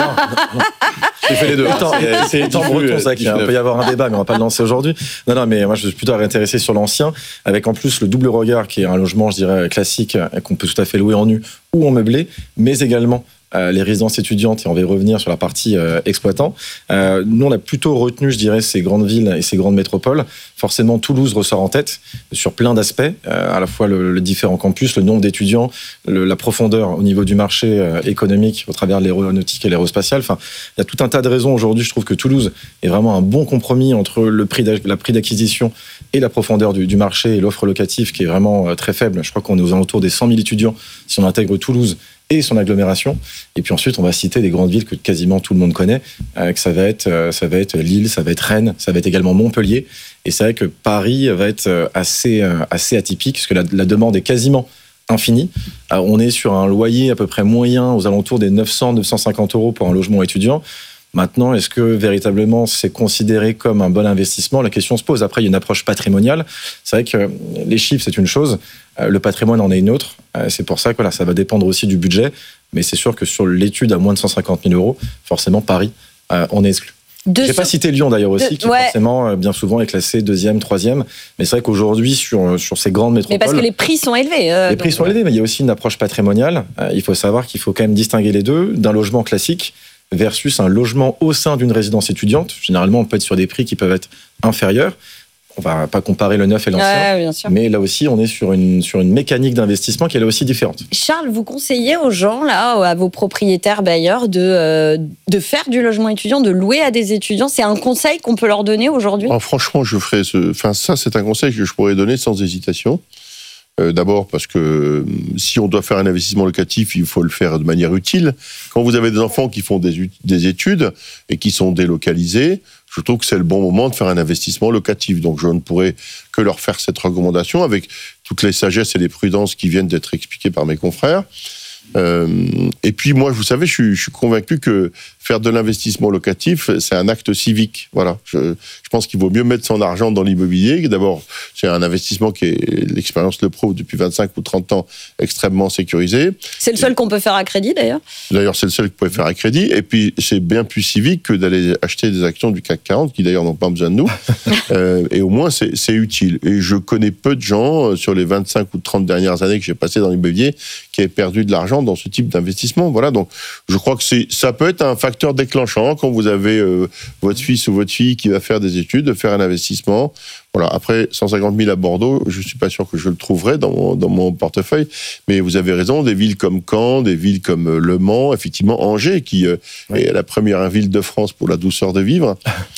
J'ai fait les deux. Attends, c'est temps breton, ça, qu'il peut y avoir un débat, mais on va pas le lancer aujourd'hui. Non, non, mais moi, je suis plutôt intéressé sur l'ancien, avec en plus le double regard, qui est un logement, je dirais, classique, qu'on peut tout à fait louer en nu ou en meublé, mais également Euh, les résidences étudiantes, et on va y revenir sur la partie euh, exploitant. Euh, nous, on a plutôt retenu, je dirais, ces grandes villes et ces grandes métropoles. Forcément, Toulouse ressort en tête sur plein d'aspects, euh, à la fois le, le différent campus, le nombre d'étudiants, le, la profondeur au niveau du marché euh, économique au travers de l'aéronautique et l'aérospatiale. Enfin, il y a tout un tas de raisons aujourd'hui. Je trouve que Toulouse est vraiment un bon compromis entre le prix la prix d'acquisition et la profondeur du, du marché et l'offre locative qui est vraiment euh, très faible. Je crois qu'on est aux alentours des cent mille étudiants si on intègre Toulouse et son agglomération. Et puis ensuite, on va citer des grandes villes que quasiment tout le monde connaît, euh, que ça va être, euh, ça va être Lille, ça va être Rennes, ça va être également Montpellier. Et c'est vrai que Paris va être assez, euh, assez atypique, parce que la, la demande est quasiment infinie. Euh, on est sur un loyer à peu près moyen aux alentours des neuf cents à neuf cent cinquante euros pour un logement étudiant. Maintenant, est-ce que véritablement c'est considéré comme un bon investissement ? La question se pose. Après, il y a une approche patrimoniale. C'est vrai que les chiffres, c'est une chose. Le patrimoine en est une autre. C'est pour ça que voilà, ça va dépendre aussi du budget. Mais c'est sûr que sur l'étude à moins de cent cinquante mille euros, forcément, Paris, on est exclu. Je n'ai pas cité Lyon d'ailleurs aussi, de... qui ouais. forcément, bien souvent, est classé deuxième, troisième. Mais c'est vrai qu'aujourd'hui, sur, sur ces grandes métropoles... Mais parce que les prix sont élevés. Euh, les prix donc... sont élevés, mais il y a aussi une approche patrimoniale. Il faut savoir qu'il faut quand même distinguer les deux d'un logement classique versus un logement au sein d'une résidence étudiante. Généralement, on peut être sur des prix qui peuvent être inférieurs. On va pas comparer le neuf et l'ancien, ouais, mais là aussi, on est sur une, sur une mécanique d'investissement qui est là aussi différente. Charles, vous conseillez aux gens, là, à vos propriétaires bailleurs, de, euh, de faire du logement étudiant, de louer à des étudiants. C'est un conseil qu'on peut leur donner aujourd'hui ? Alors, franchement, je ferais ce... enfin, ça, c'est un conseil que je pourrais donner sans hésitation. Euh, d'abord parce que si on doit faire un investissement locatif, il faut le faire de manière utile. Quand vous avez des enfants qui font des, des études et qui sont délocalisés, je trouve que c'est le bon moment de faire un investissement locatif. Donc je ne pourrais que leur faire cette recommandation avec toutes les sagesses et les prudences qui viennent d'être expliquées par mes confrères. Euh, et puis moi, vous savez, je suis, je suis convaincu que faire de l'investissement locatif, c'est un acte civique. Voilà, je, je pense qu'il vaut mieux mettre son argent dans l'immobilier. D'abord, c'est un investissement qui est, l'expérience le prouve, depuis vingt-cinq ou trente ans, extrêmement sécurisé. C'est le seul qu'on peut faire à crédit, d'ailleurs. D'ailleurs, c'est le seul que vous pouvez faire à crédit. Et puis, c'est bien plus civique que d'aller acheter des actions du C A C quarante, qui d'ailleurs n'ont pas besoin de nous. euh, et au moins, c'est, c'est utile. Et je connais peu de gens, sur les vingt-cinq ou trente dernières années que j'ai passées dans l'immobilier, qui avaient perdu de l'argent dans ce type d'investissement. Voilà, donc je crois que c'est, ça peut être un facteur déclenchant quand vous avez euh, votre fils ou votre fille qui va faire des études, de faire un investissement. Voilà, après cent cinquante mille à Bordeaux, je suis pas sûr que je le trouverai dans mon, dans mon portefeuille, mais vous avez raison, des villes comme Caen, des villes comme Le Mans, effectivement Angers, qui euh, oui. est la première ville de France pour la douceur de vivre.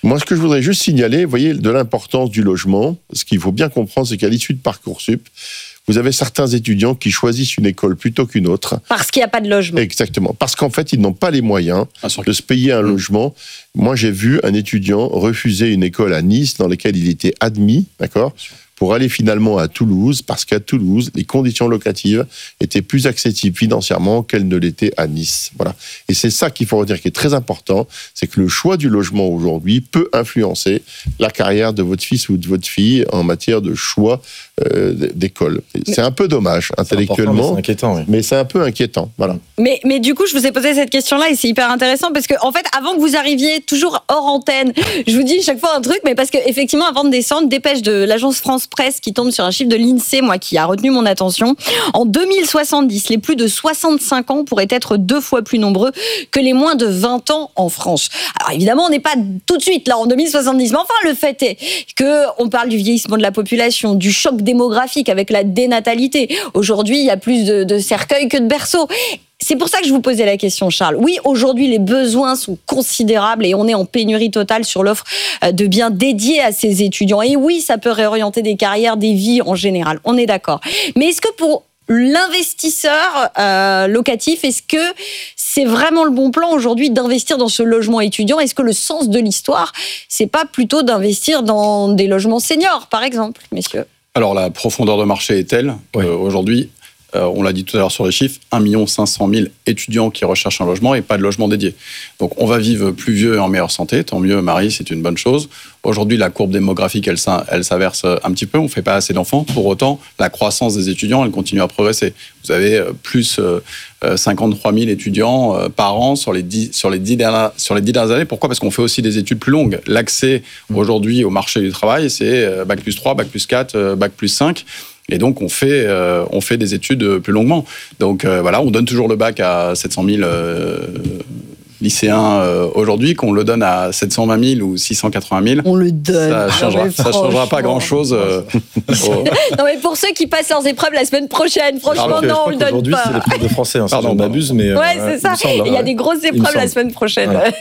Moi, ce que je voudrais juste signaler, vous voyez, de l'importance du logement, ce qu'il faut bien comprendre, c'est qu'à l'issue de Parcoursup, vous avez certains étudiants qui choisissent une école plutôt qu'une autre. Parce qu'il n'y a pas de logement. Exactement. Parce qu'en fait, ils n'ont pas les moyens ah, de se payer un mmh. logement. Moi, j'ai vu un étudiant refuser une école à Nice dans laquelle il était admis, d'accord, pour aller finalement à Toulouse, parce qu'à Toulouse, les conditions locatives étaient plus accessibles financièrement qu'elles ne l'étaient à Nice. Voilà. Et c'est ça qu'il faut redire, qui est très important, c'est que le choix du logement aujourd'hui peut influencer la carrière de votre fils ou de votre fille en matière de choix euh, d'école. C'est un peu dommage, intellectuellement, c'est inquiétant, oui. mais c'est un peu inquiétant. Voilà. Mais, mais du coup, je vous ai posé cette question-là et c'est hyper intéressant parce que, en fait, avant que vous arriviez, toujours hors antenne, je vous dis chaque fois un truc, mais parce qu'effectivement, avant de descendre, dépêche de l'agence France Presse qui tombe sur un chiffre de l'INSEE, moi, qui a retenu mon attention. En deux mille soixante-dix, les plus de soixante-cinq ans pourraient être deux fois plus nombreux que les moins de vingt ans en France. Alors évidemment, on n'est pas tout de suite là en deux mille soixante-dix, mais enfin, le fait est qu'on parle du vieillissement de la population, du choc démographique avec la dénatalité. Aujourd'hui, il y a plus de, de cercueils que de berceaux. C'est pour ça que je vous posais la question, Charles. Oui, aujourd'hui, les besoins sont considérables et on est en pénurie totale sur l'offre de biens dédiés à ces étudiants. Et oui, ça peut réorienter des carrières, des vies en général. On est d'accord. Mais est-ce que pour l'investisseur euh, locatif, est-ce que c'est vraiment le bon plan aujourd'hui d'investir dans ce logement étudiant ? Est-ce que le sens de l'histoire, c'est pas plutôt d'investir dans des logements seniors, par exemple, messieurs ? Alors, la profondeur de marché est telle oui. qu'aujourd'hui, Euh, on l'a dit tout à l'heure sur les chiffres, un million cinq cent mille étudiants qui recherchent un logement et pas de logement dédié. Donc on va vivre plus vieux et en meilleure santé, tant mieux Marie, c'est une bonne chose. Aujourd'hui la courbe démographique elle, elle s'inverse un petit peu, on ne fait pas assez d'enfants, pour autant la croissance des étudiants elle continue à progresser. Vous avez plus euh, cinquante-trois mille étudiants euh, par an sur les, dix, sur, les dix dernières, sur les dix dernières années. Pourquoi ? Parce qu'on fait aussi des études plus longues. L'accès aujourd'hui au marché du travail c'est bac plus trois, bac plus quatre, bac plus cinq. Et donc, on fait, euh, on fait des études plus longuement. Donc, euh, voilà, on donne toujours le bac à sept cent mille euh, lycéens euh, aujourd'hui, qu'on le donne à sept cent vingt mille ou six cent quatre-vingt mille. On le donne. Ça changera, ça changera pas grand-chose. Euh, au... Non, mais pour ceux qui passent leurs épreuves la semaine prochaine, franchement, Pardon, non, on le donne aujourd'hui, pas. Aujourd'hui, c'est l'épreuve de français, hein, Pardon, si je m'abuse, mais... Ouais, euh, c'est ça. Il, il y a des grosses épreuves la semaine prochaine. Ouais.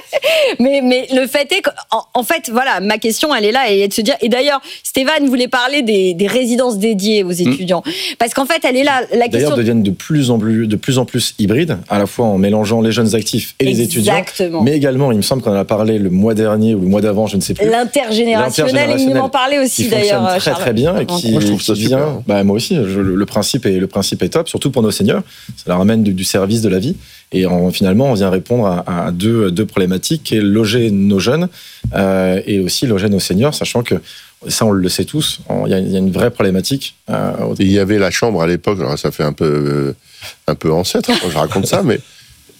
mais, mais le fait est qu'en en fait, voilà, ma question, elle est là, et de se dire... Et d'ailleurs, Stéphane voulait parler des, des résidences dédiées aux étudiants. Mmh. Parce qu'en fait, elle est là, la question... D'ailleurs, deviennent de plus en plus, de plus en plus hybrides, à la fois en mélangeant les jeunes actifs et les étudiants. Exactement. Mais également, il me semble qu'on en a parlé le mois dernier ou le mois d'avant, je ne sais plus. L'intergénérationnel, il m'en parlait aussi qui d'ailleurs. Fonctionne très Charles. très bien et qui, moi, je trouve ça qui vient. super. Bah, moi aussi, je, le principe est le principe est top, surtout pour nos seniors. Ça leur amène du, du service de la vie et en, finalement, on vient répondre à, à deux, deux problématiques, qui est loger nos jeunes euh, et aussi loger nos seniors, sachant que ça, on le sait tous. Il y, y a une vraie problématique. Euh, il y avait la chambre à l'époque. Alors ça fait un peu euh, un peu ancêtre quand je raconte ça, mais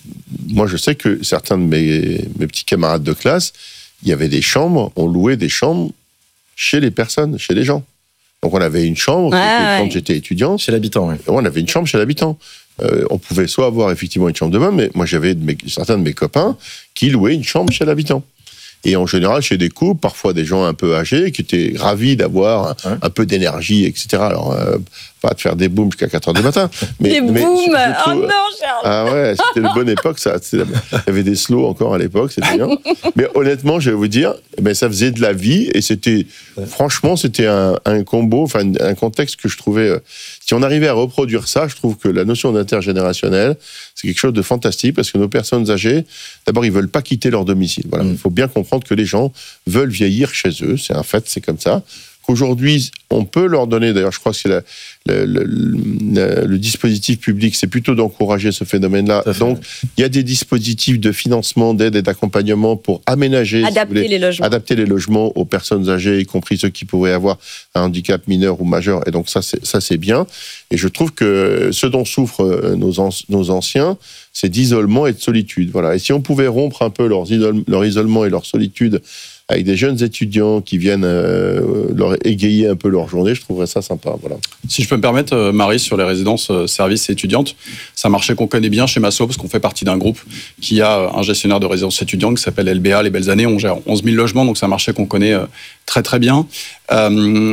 moi, je sais que certains de mes, mes petits camarades de classe, il y avait des chambres, on louait des chambres chez les personnes, chez les gens. Donc, on avait une chambre, ouais, ouais. quand j'étais étudiant. Chez l'habitant, oui. On avait une chambre chez l'habitant. Euh, on pouvait soit avoir effectivement une chambre de bain, mais moi, j'avais de mes, certains de mes copains qui louaient une chambre chez l'habitant. Et en général, chez des couples, parfois des gens un peu âgés, qui étaient ravis d'avoir un, ouais. un peu d'énergie, et cetera. Alors, euh, pas de faire des booms jusqu'à quatre heures du matin. Mais, des mais booms surtout, oh non, Charles. Ah ouais, c'était une bonne époque, ça. Il y avait des slows encore à l'époque, c'était bien. Mais honnêtement, je vais vous dire, ben, ça faisait de la vie, et c'était, ouais. franchement, c'était un, un combo, enfin, un contexte que je trouvais... Euh, si on arrivait à reproduire ça, je trouve que la notion d'intergénérationnel, c'est quelque chose de fantastique, parce que nos personnes âgées, d'abord, ils veulent pas quitter leur domicile. Voilà. Mm. Il faut bien comprendre que les gens veulent vieillir chez eux, c'est un fait, c'est comme ça. Qu'aujourd'hui, on peut leur donner, d'ailleurs, je crois que c'est la, le, le, le, le dispositif public, c'est plutôt d'encourager ce phénomène-là. Donc, il y a des dispositifs de financement, d'aide et d'accompagnement pour aménager, adapter, si vous voulez, les logements. adapter les logements aux personnes âgées, y compris ceux qui pourraient avoir un handicap mineur ou majeur. Et donc, ça, c'est, ça, c'est bien. Et je trouve que ce dont souffrent nos, an, nos anciens, c'est d'isolement et de solitude. Voilà. Et si on pouvait rompre un peu leur, isole, leur isolement et leur solitude avec des jeunes étudiants qui viennent euh, leur égayer un peu leur journée, je trouverais ça sympa. Voilà. Si je peux me permettre, euh, Marie, sur les résidences euh, services étudiantes, c'est un marché qu'on connaît bien chez Massot, parce qu'on fait partie d'un groupe qui a euh, un gestionnaire de résidences étudiantes qui s'appelle L B A, Les Belles Années. On gère onze mille logements, donc c'est un marché qu'on connaît euh, très très bien. Euh,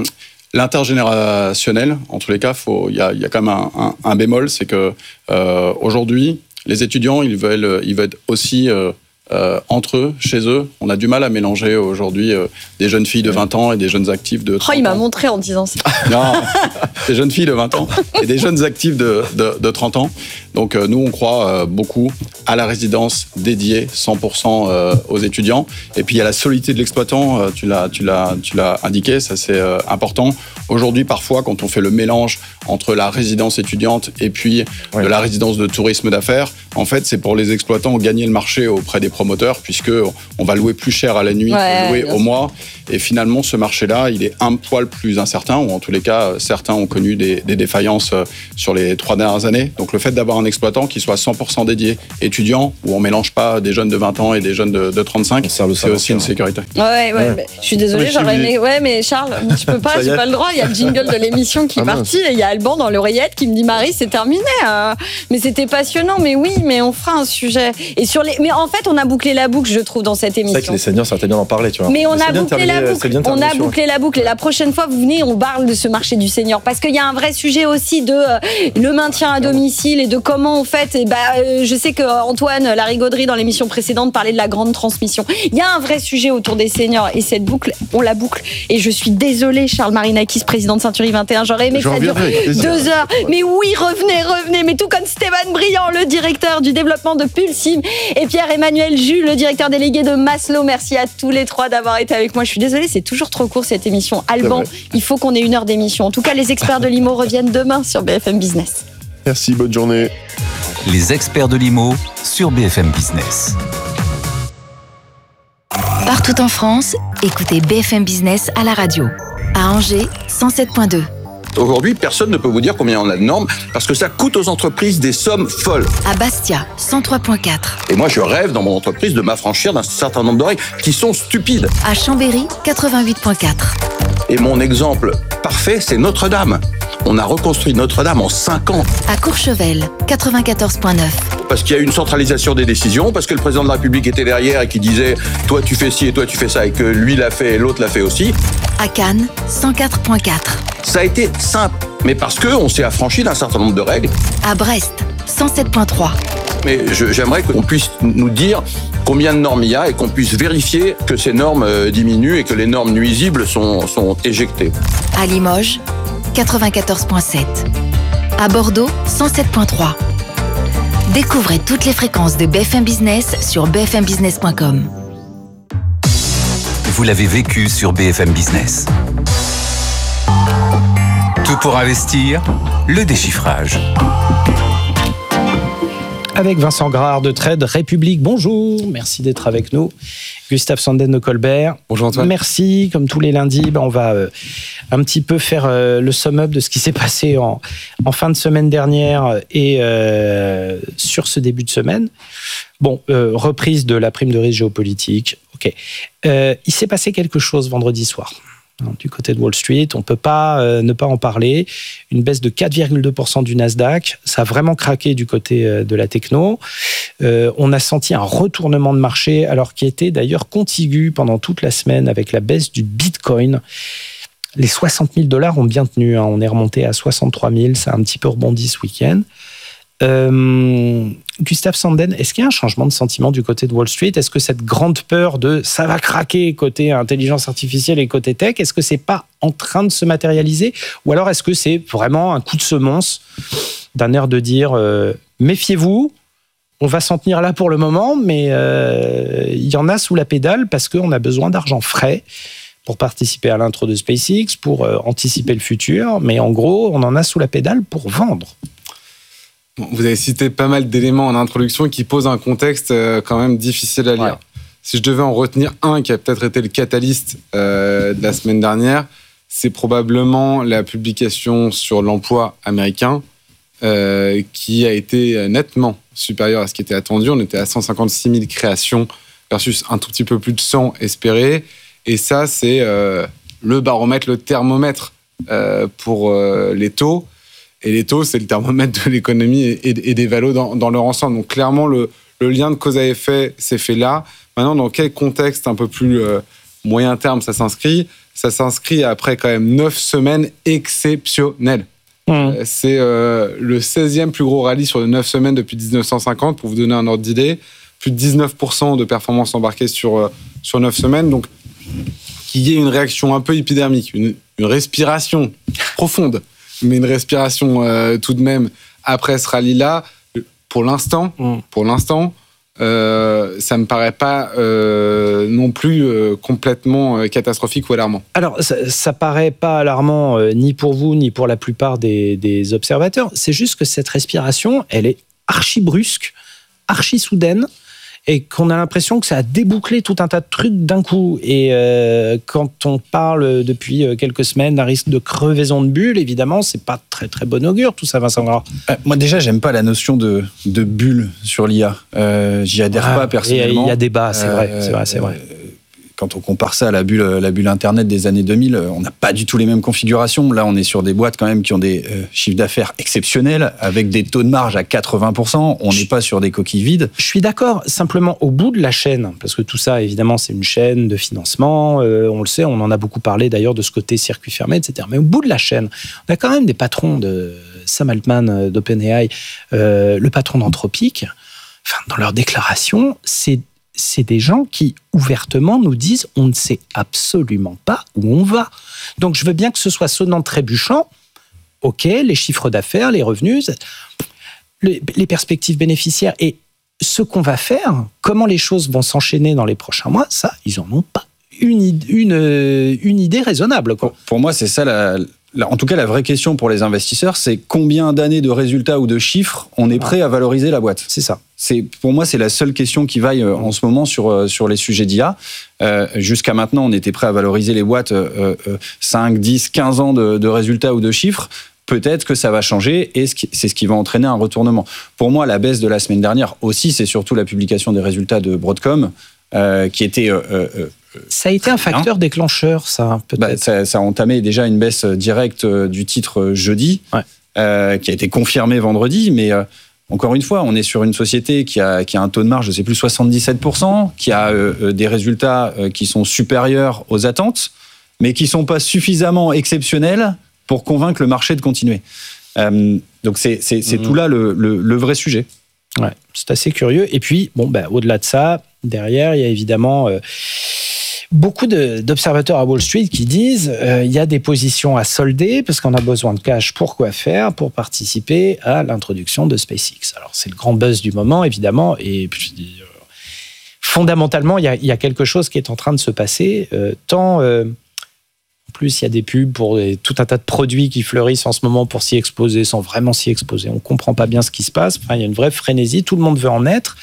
L'intergénérationnel, en tous les cas, il y a, y a quand même un, un, un bémol, c'est que euh, aujourd'hui, les étudiants, ils veulent, ils veulent aussi... Euh, Euh, entre eux, chez eux, on a du mal à mélanger aujourd'hui euh, des jeunes filles de vingt ans et des jeunes actifs de trente ans. Oh, il m'a montré en disant ça. Non, des jeunes filles de vingt ans et des jeunes actifs de, de, de trente ans. Donc euh, nous, on croit euh, beaucoup à la résidence dédiée cent pour cent euh, aux étudiants. Et puis il y a la solidité de l'exploitant, euh, tu l'as, tu l'as, tu l'as indiqué, ça c'est euh, important. Aujourd'hui, parfois, quand on fait le mélange entre la résidence étudiante et puis ouais. de la résidence de tourisme d'affaires, en fait, c'est pour les exploitants gagner le marché auprès des promoteurs, puisque on va louer plus cher à la nuit ouais, que louer au mois. Et finalement, ce marché-là, il est un poil plus incertain, ou en tous les cas, certains ont connu des, des défaillances sur les trois dernières années. Donc le fait d'avoir un exploitant qui soit cent pour cent dédié étudiant, où on mélange pas des jeunes de vingt ans et des jeunes de, de trente-cinq, c'est aussi une sécurité. Ouais, ouais, ouais. Mais, je suis désolée, j'aurais aimé... Ouais, mais Charles, tu peux pas, j'ai pas le droit. Il y a le jingle de l'émission qui est ah, parti, et il y a Alban dans l'oreillette qui me dit « Marie, c'est terminé euh. ». Mais c'était passionnant, mais oui, mais on fera un sujet. Et sur les... Mais en fait, on a bouclé la boucle, je trouve, dans cette émission. C'est vrai que les seniors, ça aurait été bien d'en parler, tu vois. Mais on a bouclé la boucle, on a bouclé la boucle. Et la prochaine fois, vous venez, on parle de ce marché du senior. Parce qu'il y a un vrai sujet aussi de euh, le maintien à domicile et de comment, en fait, et bah, euh, je sais qu'Antoine Larigauderie, dans l'émission précédente, parlait de la grande transmission. Il y a un vrai sujet autour des seniors. Et cette boucle, on la boucle. Et je suis désolée, Charles Marinakis, président de Century vingt et un. J'aurais aimé que ça dure deux heures. Mais oui, revenez, revenez. Mais tout comme Stéphane Briand, le directeur du développement de Pulsim, et Pierre-Emmanuel Jus, le directeur délégué de Maslow. Merci à tous les trois d'avoir été avec moi. Je suis désolée, c'est toujours trop court cette émission. Alban, il faut qu'on ait une heure d'émission. En tout cas, les experts de l'I M O reviennent demain sur B F M Business. Merci, bonne journée. Les experts de l'I M O sur B F M Business. Partout en France, écoutez B F M Business à la radio. À Angers, cent sept virgule deux. Aujourd'hui, personne ne peut vous dire combien on a de normes parce que ça coûte aux entreprises des sommes folles. À Bastia, cent trois virgule quatre. Et moi, je rêve dans mon entreprise de m'affranchir d'un certain nombre de règles qui sont stupides. À Chambéry, quatre-vingt-huit virgule quatre. Et mon exemple parfait, c'est Notre-Dame. On a reconstruit Notre-Dame en cinq ans. À Courchevel, quatre-vingt-quatorze virgule neuf. Parce qu'il y a une centralisation des décisions, parce que le président de la République était derrière et qui disait « toi tu fais ci et toi tu fais ça » et que lui l'a fait et l'autre l'a fait aussi. À Cannes, cent quatre virgule quatre. Ça a été simple, mais parce qu'on s'est affranchi d'un certain nombre de règles. À Brest, cent sept virgule trois. Mais je, j'aimerais qu'on puisse nous dire combien de normes il y a et qu'on puisse vérifier que ces normes diminuent et que les normes nuisibles sont, sont éjectées. À Limoges, quatre-vingt-quatorze virgule sept. À Bordeaux, cent sept virgule trois. Découvrez toutes les fréquences de B F M Business sur b f m business point com. Vous l'avez vécu sur B F M Business. Tout pour investir, le déchiffrage. Avec Vincent Grard de Trade République. Bonjour, merci d'être avec nous. Gustave Sanden de Colbert. Bonjour Antoine. Merci, comme tous les lundis, ben on va euh, un petit peu faire euh, le sum-up de ce qui s'est passé en, en fin de semaine dernière et euh, sur ce début de semaine. Bon, euh, reprise de la prime de risque géopolitique. Ok. Euh, il s'est passé quelque chose vendredi soir. Du côté de Wall Street, on ne peut pas euh, ne pas en parler. Une baisse de quatre virgule deux pour cent du Nasdaq, ça a vraiment craqué du côté euh, de la techno. Euh, on a senti un retournement de marché, alors qui était d'ailleurs contigu pendant toute la semaine avec la baisse du Bitcoin. Les soixante mille dollars ont bien tenu, hein. On est remonté à soixante-trois mille, ça a un petit peu rebondi ce week-end. Euh, Gustave Sanden, est-ce qu'il y a un changement de sentiment du côté de Wall Street? Est-ce que cette grande peur de ça va craquer côté intelligence artificielle et côté tech, est-ce que c'est pas en train de se matérialiser? Ou alors est-ce que c'est vraiment un coup de semonce d'un air de dire euh, méfiez-vous, on va s'en tenir là pour le moment, mais euh, il y en a sous la pédale parce qu'on a besoin d'argent frais pour participer à l'intro de SpaceX, pour euh, anticiper le futur, mais en gros, on en a sous la pédale pour vendre. Vous avez cité pas mal d'éléments en introduction qui posent un contexte quand même difficile à lire. Ouais. Si je devais en retenir un qui a peut-être été le catalyste euh, de la semaine dernière, c'est probablement la publication sur l'emploi américain euh, qui a été nettement supérieure à ce qui était attendu. On était à cent cinquante-six mille créations versus un tout petit peu plus de cent espérés. Et ça, c'est euh, le baromètre, le thermomètre euh, pour euh, les taux. Et les taux, c'est le thermomètre de l'économie et, et des valos dans, dans leur ensemble. Donc clairement, le, le lien de cause à effet s'est fait là. Maintenant, dans quel contexte un peu plus euh, moyen terme ça s'inscrit? Ça s'inscrit après quand même neuf semaines exceptionnelles. Mmh. Euh, c'est euh, le seizième plus gros rallye sur les neuf semaines depuis dix-neuf cent cinquante, pour vous donner un ordre d'idée. plus de dix-neuf pour cent de performance embarquée sur, sur neuf semaines. Donc, qu'il y ait une réaction un peu épidermique, une, une respiration profonde, mais une respiration euh, tout de même après ce rallye-là, pour l'instant, mm. pour l'instant, Euh, ça me paraît pas euh, non plus euh, complètement euh, catastrophique ou alarmant. Alors, ça, ça paraît pas alarmant euh, ni pour vous ni pour la plupart des, des observateurs. C'est juste que cette respiration, elle est archi brusque, archi soudaine, et qu'on a l'impression que ça a débouclé tout un tas de trucs d'un coup. Et euh, quand on parle depuis quelques semaines d'un risque de crevaison de bulle, évidemment, c'est pas très très bon augure tout ça, Vincent Gras. Euh, moi déjà, j'aime pas la notion de, de bulle sur l'I A. Euh, j'y adhère ah, pas personnellement. Il y a débat, c'est vrai, c'est vrai, c'est vrai. Euh, Quand on compare ça à la bulle, la bulle Internet des années deux mille, on n'a pas du tout les mêmes configurations. Là, on est sur des boîtes quand même qui ont des euh, chiffres d'affaires exceptionnels, avec des taux de marge à quatre-vingts pour cent. On n'est pas sur des coquilles vides. Je suis d'accord. Simplement, au bout de la chaîne, parce que tout ça, évidemment, c'est une chaîne de financement. Euh, on le sait, on en a beaucoup parlé d'ailleurs de ce côté circuit fermé, et cetera. Mais au bout de la chaîne, on a quand même des patrons de Sam Altman d'OpenAI, euh, le patron d'Anthropic. Enfin, dans leurs déclarations, c'est c'est des gens qui, ouvertement, nous disent on ne sait absolument pas où on va. Donc, je veux bien que ce soit sonnant trébuchant. OK, les chiffres d'affaires, les revenus, les, les perspectives bénéficiaires et ce qu'on va faire, comment les choses vont s'enchaîner dans les prochains mois, ça, ils n'en ont pas une, une, une idée raisonnable, quoi. Pour, pour moi, c'est ça la... En tout cas, la vraie question pour les investisseurs, c'est combien d'années de résultats ou de chiffres on est prêt à valoriser la boîte. C'est ça. C'est, pour moi, c'est la seule question qui vaille en ce moment sur, sur les sujets d'I A. Euh, jusqu'à maintenant, on était prêt à valoriser les boîtes euh, euh, cinq, dix, quinze ans de, de résultats ou de chiffres. Peut-être que ça va changer et c'est ce qui va entraîner un retournement. Pour moi, la baisse de la semaine dernière aussi, c'est surtout la publication des résultats de Broadcom euh, qui était... Euh, euh, Ça a été un facteur hein déclencheur, ça, peut-être. Bah, ça, ça a entamé déjà une baisse directe du titre jeudi, ouais. euh, qui a été confirmée vendredi, mais euh, encore une fois, on est sur une société qui a, qui a un taux de marge, je ne sais plus, soixante-dix-sept pour cent, qui a euh, des résultats euh, qui sont supérieurs aux attentes, mais qui ne sont pas suffisamment exceptionnels pour convaincre le marché de continuer. Euh, donc c'est, c'est, c'est mmh. tout là le, le, le vrai sujet. Ouais, c'est assez curieux. Et puis, bon, bah, au-delà de ça, derrière, il y a évidemment... Euh, beaucoup de, d'observateurs à Wall Street qui disent euh, il y a des positions à solder parce qu'on a besoin de cash pour quoi faire, pour participer à l'introduction de SpaceX. Alors, c'est le grand buzz du moment, évidemment, et puis, euh, fondamentalement, il y, a, il y a quelque chose qui est en train de se passer, euh, tant... Euh, en plus, il y a des pubs pour des, tout un tas de produits qui fleurissent en ce moment pour s'y exposer sans vraiment s'y exposer. On ne comprend pas bien ce qui se passe. Enfin, il y a une vraie frénésie, tout le monde veut en être.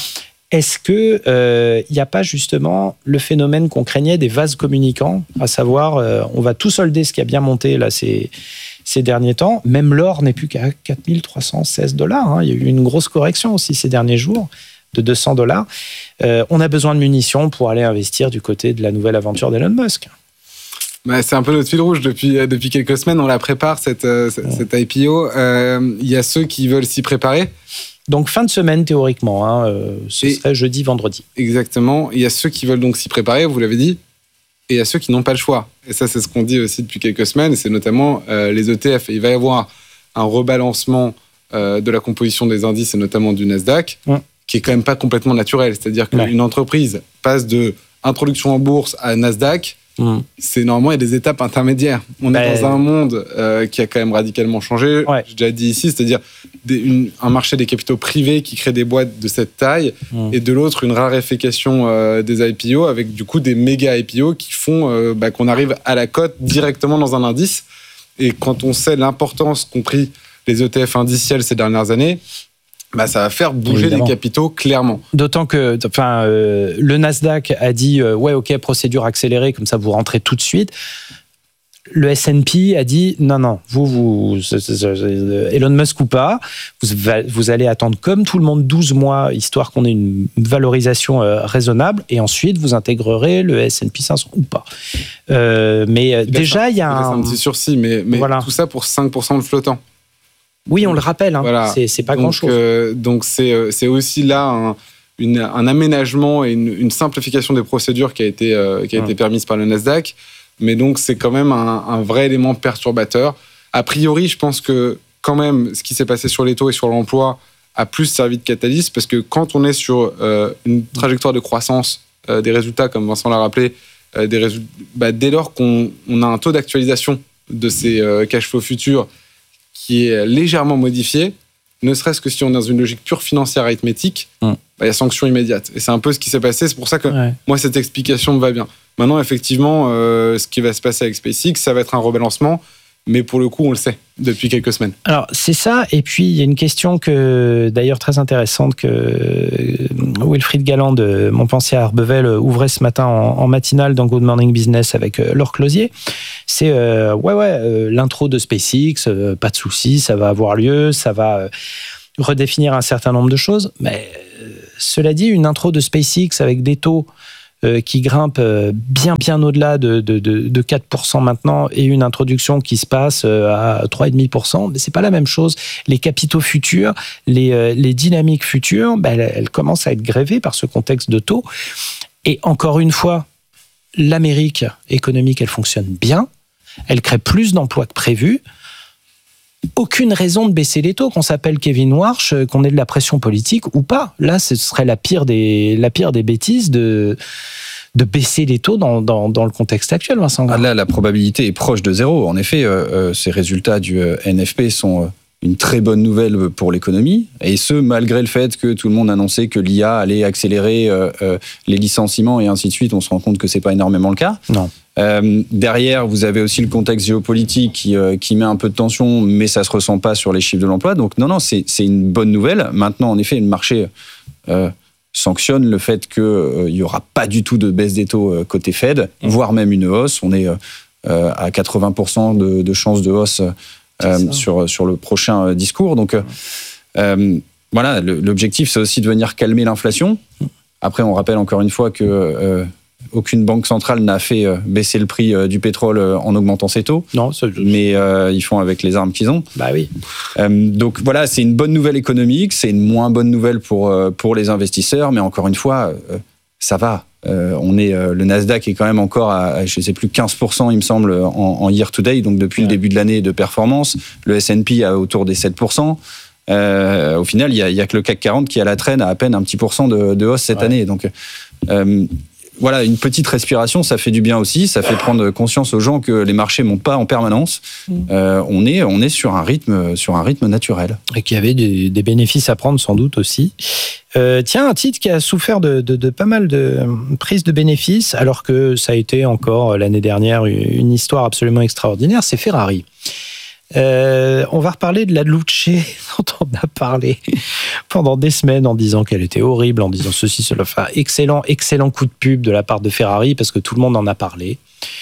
Est-ce qu'il euh, n'y a pas justement le phénomène qu'on craignait des vases communicants, à savoir, euh, on va tout solder ce qui a bien monté là, ces, ces derniers temps. Même l'or n'est plus qu'à quatre mille trois cent seize dollars. Hein. Il y a eu une grosse correction aussi ces derniers jours de deux cents dollars. Euh, on a besoin de munitions pour aller investir du côté de la nouvelle aventure d'Elon Musk. Bah, c'est un peu notre fil rouge. Depuis, depuis quelques semaines, on la prépare, cette, euh, ouais. cette I P O. Il euh, y a ceux qui veulent s'y préparer. Donc, fin de semaine, théoriquement. Hein, euh, ce et serait jeudi, vendredi. Exactement. Il y a ceux qui veulent donc s'y préparer, vous l'avez dit, et il y a ceux qui n'ont pas le choix. Et ça, c'est ce qu'on dit aussi depuis quelques semaines, et c'est notamment euh, les E T F. Et il va y avoir un rebalancement euh, de la composition des indices, et notamment du Nasdaq, ouais. qui est quand même pas complètement naturel. C'est-à-dire qu'une ouais. entreprise passe de introduction en bourse à Nasdaq, Mmh. c'est normalement, il y a des étapes intermédiaires. On ben... est dans un monde euh, qui a quand même radicalement changé. Ouais. J'ai déjà dit ici, c'est-à-dire des, une, un marché des capitaux privés qui crée des boîtes de cette taille, mmh. et de l'autre, une raréfaction euh, des I P O avec du coup des méga I P O qui font euh, bah, qu'on arrive à la cote directement dans un indice. Et quand on sait l'importance qu'ont pris les E T F indiciels ces dernières années, bah, ça va faire bouger Évidemment. les capitaux, clairement. D'autant que enfin, euh, le Nasdaq a dit euh, « Ouais, ok, procédure accélérée, comme ça vous rentrez tout de suite ». Le S and P a dit « Non, non, vous, vous Elon Musk ou pas, vous, vous allez attendre comme tout le monde douze mois, histoire qu'on ait une valorisation euh, raisonnable, et ensuite vous intégrerez le S and P cinq cents ou pas. Euh, » Mais il déjà, il y a un... un petit sursis, mais, mais voilà. tout ça pour cinq pour cent de flottant. Oui, on le rappelle, hein. voilà. c'est, c'est pas donc, grand-chose. Euh, donc c'est, c'est aussi là un, une, un aménagement et une, une simplification des procédures qui a été, euh, qui a ouais. été permise par le Nasdaq. Mais donc c'est quand même un, un vrai élément perturbateur. A priori, je pense que quand même, ce qui s'est passé sur les taux et sur l'emploi a plus servi de catalyse parce que quand on est sur euh, une trajectoire de croissance, euh, des résultats, comme Vincent l'a rappelé, euh, des résultats, bah, dès lors qu'on on a un taux d'actualisation de ces euh, cash flows futurs qui est légèrement modifié, ne serait-ce que si on est dans une logique pure financière arithmétique, il mmh. bah, y a sanction immédiate. Et c'est un peu ce qui s'est passé. C'est pour ça que ouais. moi, cette explication me va bien. Maintenant, effectivement, euh, ce qui va se passer avec SpaceX, ça va être un rebalancement. Mais pour le coup, on le sait depuis quelques semaines. Alors, c'est ça. Et puis, il y a une question que, d'ailleurs très intéressante que Wilfried Galland de Montpensier à Arbevel ouvrait ce matin en, en matinale dans Good Morning Business avec Laure Closier. C'est, euh, ouais, ouais, euh, l'intro de SpaceX, euh, pas de souci, ça va avoir lieu, ça va euh, redéfinir un certain nombre de choses. Mais euh, cela dit, une intro de SpaceX avec des taux Euh, qui grimpe euh, bien bien au-delà de, de, de, de quatre pour cent maintenant et une introduction qui se passe euh, à trois virgule cinq pour cent, mais c'est pas la même chose. Les capitaux futurs, les, euh, les dynamiques futures, ben, elles, elles commencent à être grévées par ce contexte de taux. Et encore une fois, l'Amérique économique, elle fonctionne bien, elle crée plus d'emplois que prévu. Aucune raison de baisser les taux, qu'on s'appelle Kevin Warsh, qu'on ait de la pression politique ou pas. Là, ce serait la pire des, la pire des bêtises de, de baisser les taux dans, dans, dans le contexte actuel, Vincent Gras. Ah là, la probabilité est proche de zéro. En effet, euh, ces résultats du euh, N F P sont une très bonne nouvelle pour l'économie, et ce, malgré le fait que tout le monde annonçait que l'I A allait accélérer euh, euh, les licenciements et ainsi de suite. On se rend compte que c'est pas énormément le cas. Non. Euh, derrière, vous avez aussi le contexte géopolitique qui, euh, qui met un peu de tension, mais ça se ressent pas sur les chiffres de l'emploi. Donc non, non, c'est, c'est une bonne nouvelle. Maintenant, en effet, le marché euh, sanctionne le fait qu'il euh, y aura pas du tout de baisse des taux euh, côté Fed, mmh. voire même une hausse. On est euh, à quatre-vingts pour cent de, de chances de hausse euh, sur, sur le prochain discours. Donc euh, euh, voilà, le, l'objectif, c'est aussi de venir calmer l'inflation. Après, on rappelle encore une fois que euh, aucune banque centrale n'a fait baisser le prix du pétrole en augmentant ses taux. Non, ça... mais euh, ils font avec les armes qu'ils ont. Bah oui. Euh, donc voilà, c'est une bonne nouvelle économique, c'est une moins bonne nouvelle pour pour les investisseurs, mais encore une fois, euh, ça va. Euh, on est euh, le Nasdaq est quand même encore à, je sais plus, quinze pour cent, il me semble, en, en year to date, donc depuis ouais. le début de l'année de performance. Le S and P à autour des sept pour cent. Euh, au final, il y a, y a que le C A C quarante qui à la traîne à à peine un petit pourcent de, de hausse cette ouais. année. Donc euh, voilà, une petite respiration, ça fait du bien aussi. Ça fait prendre conscience aux gens que les marchés montent pas en permanence. Euh, on est, on est sur un rythme, sur un rythme naturel. Et qu'il y avait des, des bénéfices à prendre sans doute aussi. Euh, tiens, un titre qui a souffert de, de, de pas mal de prises de bénéfices, alors que ça a été encore l'année dernière une histoire absolument extraordinaire, c'est Ferrari. Euh, on va reparler de la Luce dont on a parlé pendant des semaines en disant qu'elle était horrible, en disant ceci, cela. Enfin, excellent, excellent coup de pub de la part de Ferrari parce que tout le monde en a parlé.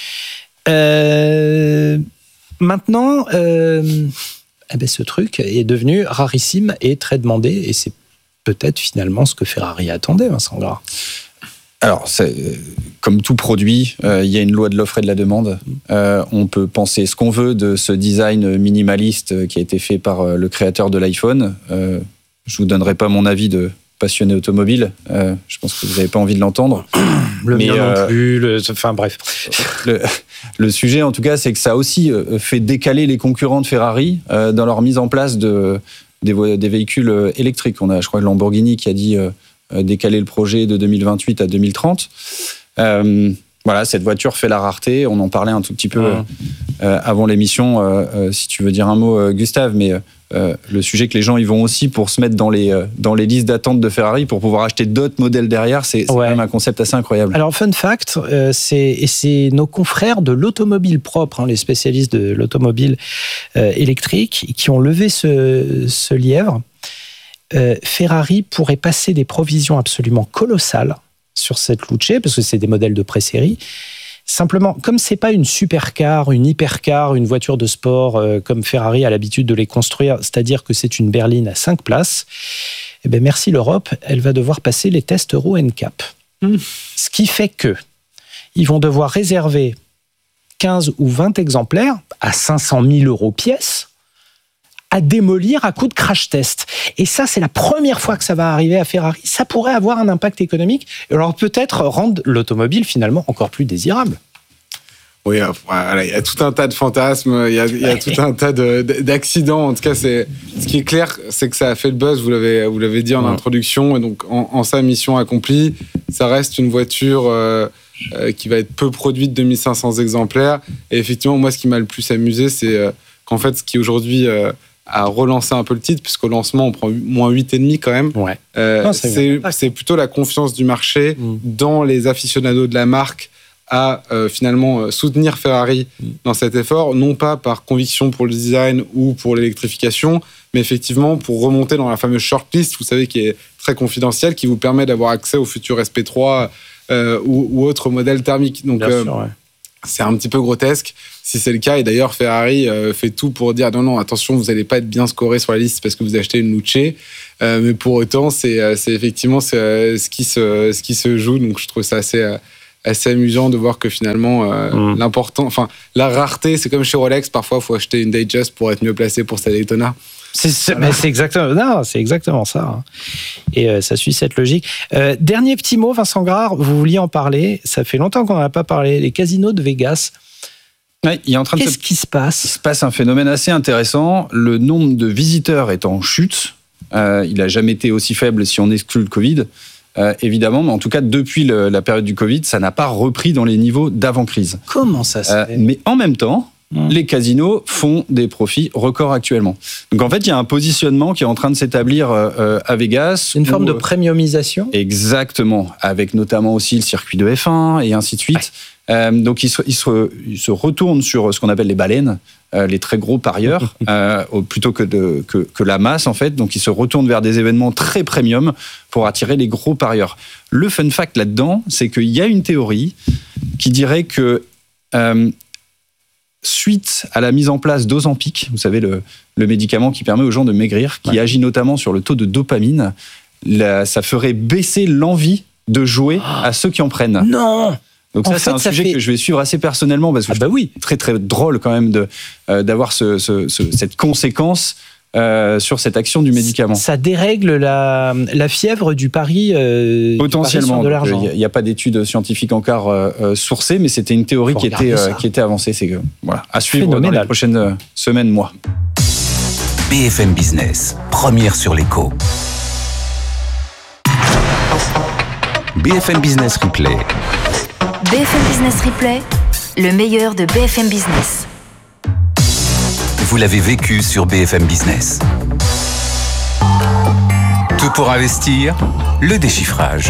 Euh, maintenant, euh, eh ben ce truc est devenu rarissime et très demandé, et c'est peut-être finalement ce que Ferrari attendait, Vincent Gras. Alors, c'est, comme tout produit, euh, il y a une loi de l'offre et de la demande. Euh, on peut penser ce qu'on veut de ce design minimaliste qui a été fait par le créateur de l'iPhone. Euh, je vous donnerai pas mon avis de passionné automobile. Euh, je pense que vous n'avez pas envie de l'entendre. Le mien euh, non plus. Le, enfin bref. Le, le sujet, en tout cas, c'est que ça a aussi fait décaler les concurrents de Ferrari euh, dans leur mise en place de, des, des véhicules électriques. On a, je crois, Lamborghini qui a dit euh, décaler le projet de deux mille vingt-huit à deux mille trente. Euh, voilà, cette voiture fait la rareté. On en parlait un tout petit peu euh, euh, avant l'émission, euh, euh, si tu veux dire un mot, euh, Gustave, mais euh, le sujet que les gens ils vont aussi pour se mettre dans les, euh, dans les listes d'attente de Ferrari pour pouvoir acheter d'autres modèles derrière, c'est, c'est ouais. quand même un concept assez incroyable. Alors, fun fact, euh, c'est, et c'est nos confrères de l'automobile propre, hein, les spécialistes de l'automobile euh, électrique, qui ont levé ce, ce lièvre. Euh, Ferrari pourrait passer des provisions absolument colossales sur cette Luce, parce que c'est des modèles de pré-série. Simplement, comme c'est pas une supercar, une hypercar, une voiture de sport, euh, comme Ferrari a l'habitude de les construire, c'est-à-dire que c'est une berline à cinq places, eh ben merci l'Europe, elle va devoir passer les tests Euro N C A P. Mmh. Ce qui fait que ils vont devoir réserver quinze ou vingt exemplaires à cinq cent mille euros pièce, à démolir à coup de crash test. Et ça, c'est la première fois que ça va arriver à Ferrari. Ça pourrait avoir un impact économique, et alors peut-être rendre l'automobile finalement encore plus désirable. Oui, voilà, il y a tout un tas de fantasmes, il y a, il y a tout un tas de, d'accidents. En tout cas, c'est, ce qui est clair, c'est que ça a fait le buzz, vous l'avez, vous l'avez dit en ouais. introduction, et donc en, en sa mission accomplie, ça reste une voiture euh, euh, qui va être peu produite, deux mille cinq cents exemplaires. Et effectivement, moi, ce qui m'a le plus amusé, c'est euh, qu'en fait, ce qui aujourd'hui euh, a relancé un peu le titre, puisqu'au lancement, on prend moins huit virgule cinq quand même, ouais. euh, non, c'est, c'est, c'est plutôt la confiance du marché mmh. dans les aficionados de la marque, à euh, finalement soutenir Ferrari dans cet effort, non pas par conviction pour le design ou pour l'électrification, mais effectivement pour remonter dans la fameuse shortlist, vous savez, qui est très confidentielle, qui vous permet d'avoir accès au futur S P trois euh, ou, ou autres modèles thermiques. Donc, euh, sûr, ouais. c'est un petit peu grotesque si c'est le cas. Et d'ailleurs, Ferrari euh, fait tout pour dire non, non, attention, vous n'allez pas être bien scoré sur la liste parce que vous achetez une Luce. Euh, mais pour autant, c'est, c'est effectivement c'est, euh, ce, qui se, ce qui se joue. Donc, je trouve ça assez... Euh, assez amusant de voir que finalement euh, mmh. l'important, enfin la rareté, c'est comme chez Rolex, parfois il faut acheter une Datejust pour être mieux placé pour sa Daytona. C'est, c'est, voilà. mais c'est exactement, non, c'est exactement ça. Hein. Et euh, ça suit cette logique. Euh, dernier petit mot, Vincent Grard, vous vouliez en parler. Ça fait longtemps qu'on n'en a pas parlé. Les casinos de Vegas. Ouais, il est en train Qu'est-ce de se... qui se passe ? Il se passe un phénomène assez intéressant. Le nombre de visiteurs est en chute. Euh, il n'a jamais été aussi faible si on exclut le Covid. Euh, évidemment, mais en tout cas, depuis le, la période du Covid, ça n'a pas repris dans les niveaux d'avant-crise. Comment ça se euh, fait ? Mais en même temps, mmh. les casinos font des profits records actuellement. Donc en fait, il y a un positionnement qui est en train de s'établir euh, à Vegas. Une où, forme de euh, premiumisation ? Exactement, avec notamment aussi le circuit de F un et ainsi de suite. Ouais. Euh, donc ils se, ils, se, ils se retournent sur ce qu'on appelle les baleines, euh, les très gros parieurs, euh, plutôt que, de, que, que la masse en fait. Donc ils se retournent vers des événements très premium pour attirer les gros parieurs. Le fun fact là-dedans, c'est qu'il y a une théorie qui dirait que euh, suite à la mise en place d'Ozempic, vous savez le, le médicament qui permet aux gens de maigrir, qui ouais. agit notamment sur le taux de dopamine, la, ça ferait baisser l'envie de jouer à ceux qui en prennent. Non. Donc ça, en c'est fait, un ça sujet fait... que je vais suivre assez personnellement parce que ah bah oui, très très drôle quand même de euh, d'avoir ce, ce, ce, cette conséquence euh, sur cette action du médicament. Ça dérègle la, la fièvre du pari. Euh, Potentiellement. Du pari sur de l'argent. Il n'y a, a pas d'études scientifiques encore euh, sourcées, mais c'était une théorie qui était euh, qui était avancée. C'est que voilà, à suivre Phénoménal. Dans les prochaines semaines, mois. B F M Business, première sur l'écho. B F M Business Replay. B F M Business Replay, le meilleur de B F M Business. Vous l'avez vécu sur B F M Business. Tout pour investir, le déchiffrage.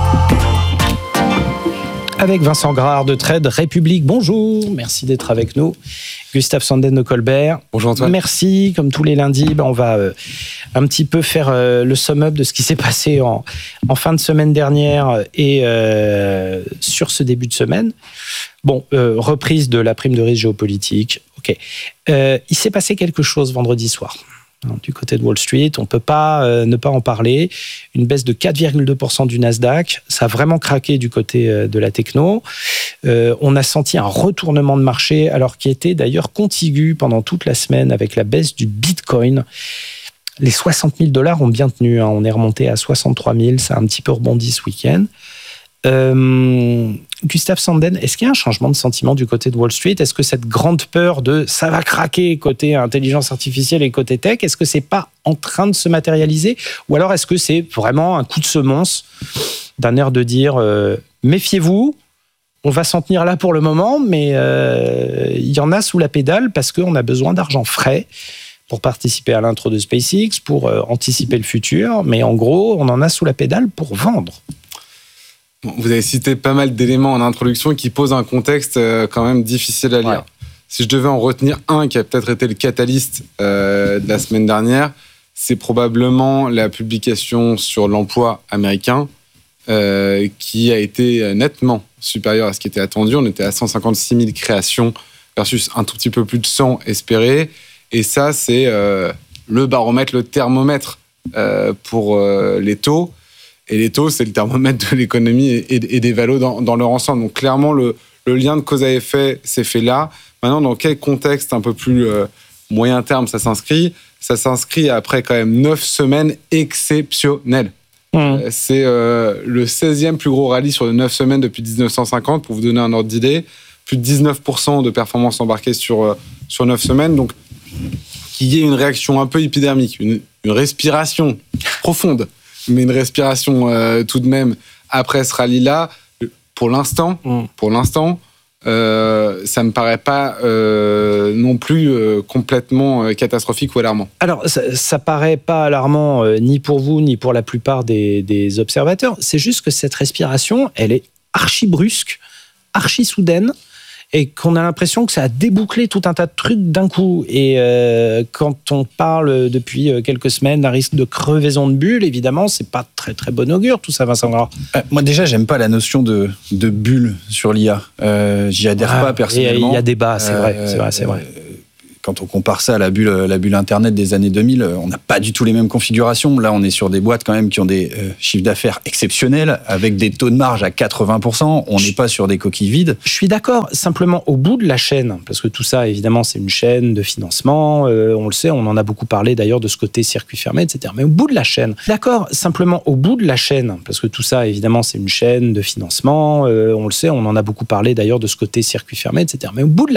Avec Vincent Grard de Trade République. Bonjour, merci d'être avec nous. Gustave Sanden de Colbert. Bonjour Antoine. Merci, comme tous les lundis, ben on va euh, un petit peu faire euh, le sum-up de ce qui s'est passé en, en fin de semaine dernière et euh, sur ce début de semaine. Bon, euh, reprise de la prime de risque géopolitique. Ok. Euh, il s'est passé quelque chose vendredi soir. Du côté de Wall Street, on ne peut pas euh, ne pas en parler. Une baisse de quatre virgule deux pour cent du Nasdaq. Ça a vraiment craqué du côté euh, de la techno. Euh, on a senti un retournement de marché, alors qui était d'ailleurs contigu pendant toute la semaine avec la baisse du Bitcoin. Les soixante mille dollars ont bien tenu. Hein. On est remonté à soixante-trois mille. Ça a un petit peu rebondi ce week-end. Euh, Gustave Sanden, est-ce qu'il y a un changement de sentiment du côté de Wall Street ? Est-ce que cette grande peur de ça va craquer côté intelligence artificielle et côté tech, est-ce que c'est pas en train de se matérialiser ? Ou alors est-ce que c'est vraiment un coup de semonce d'un air de dire euh, méfiez-vous, on va s'en tenir là pour le moment, mais euh, il y en a sous la pédale parce qu'on a besoin d'argent frais pour participer à l'intro de SpaceX, pour euh, anticiper le futur, mais en gros, on en a sous la pédale pour vendre. Vous avez cité pas mal d'éléments en introduction qui posent un contexte quand même difficile à lire. Ouais. Si je devais en retenir un qui a peut-être été le catalyste euh, de la semaine dernière, c'est probablement la publication sur l'emploi américain euh, qui a été nettement supérieure à ce qui était attendu. On était à cent cinquante-six mille créations versus un tout petit peu plus de cent espérés. Et ça, c'est euh, le baromètre, le thermomètre euh, pour euh, les taux. Et les taux, c'est le thermomètre de l'économie et, et des valos dans, dans leur ensemble. Donc clairement, le, le lien de cause à effet s'est fait là. Maintenant, dans quel contexte un peu plus euh, moyen terme ça s'inscrit ? Ça s'inscrit après quand même neuf semaines exceptionnelles. Mmh. Euh, c'est euh, le seizième plus gros rallye sur les neuf semaines depuis dix-neuf cent cinquante, pour vous donner un ordre d'idée. plus de dix-neuf pour cent de performance embarquée sur, sur neuf semaines. Donc, qu'il y ait une réaction un peu épidermique, une, une respiration profonde, mais une respiration euh, tout de même après ce rallye-là, pour l'instant, mmh. pour l'instant, euh, ça me paraît pas euh, non plus euh, complètement euh, catastrophique ou alarmant. Alors, ça, ça paraît pas alarmant euh, ni pour vous ni pour la plupart des, des observateurs. C'est juste que cette respiration, elle est archi brusque, archi soudaine, et qu'on a l'impression que ça a débouclé tout un tas de trucs d'un coup. Et euh, quand on parle depuis quelques semaines d'un risque de crevaison de bulles, évidemment, c'est pas très très bon augure tout ça, Vincent Gras. Euh, moi déjà, j'aime pas la notion de, de bulle sur l'I A. Euh, j'y adhère ah, pas personnellement. Il y a débat, c'est euh, vrai, c'est vrai, c'est vrai. Euh, Quand on compare ça à la bulle, la bulle Internet des années deux mille, on n'a pas du tout les mêmes configurations. Là, on est sur des boîtes quand même qui ont des euh, chiffres d'affaires exceptionnels, avec des taux de marge à quatre-vingts pour cent. On n'est pas sur des coquilles vides. Je suis d'accord. Simplement, au bout de la chaîne, parce que tout ça, évidemment, c'est une chaîne de financement. Euh, on le sait, on en a beaucoup parlé d'ailleurs de ce côté circuit fermé, et cetera. Mais au bout de la chaîne, d'accord. Simplement, au bout de la chaîne, parce que tout ça, évidemment, c'est une chaîne de financement. Euh, on le sait, on en a beaucoup parlé d'ailleurs de ce côté circuit fermé, et cetera. Mais au bout de la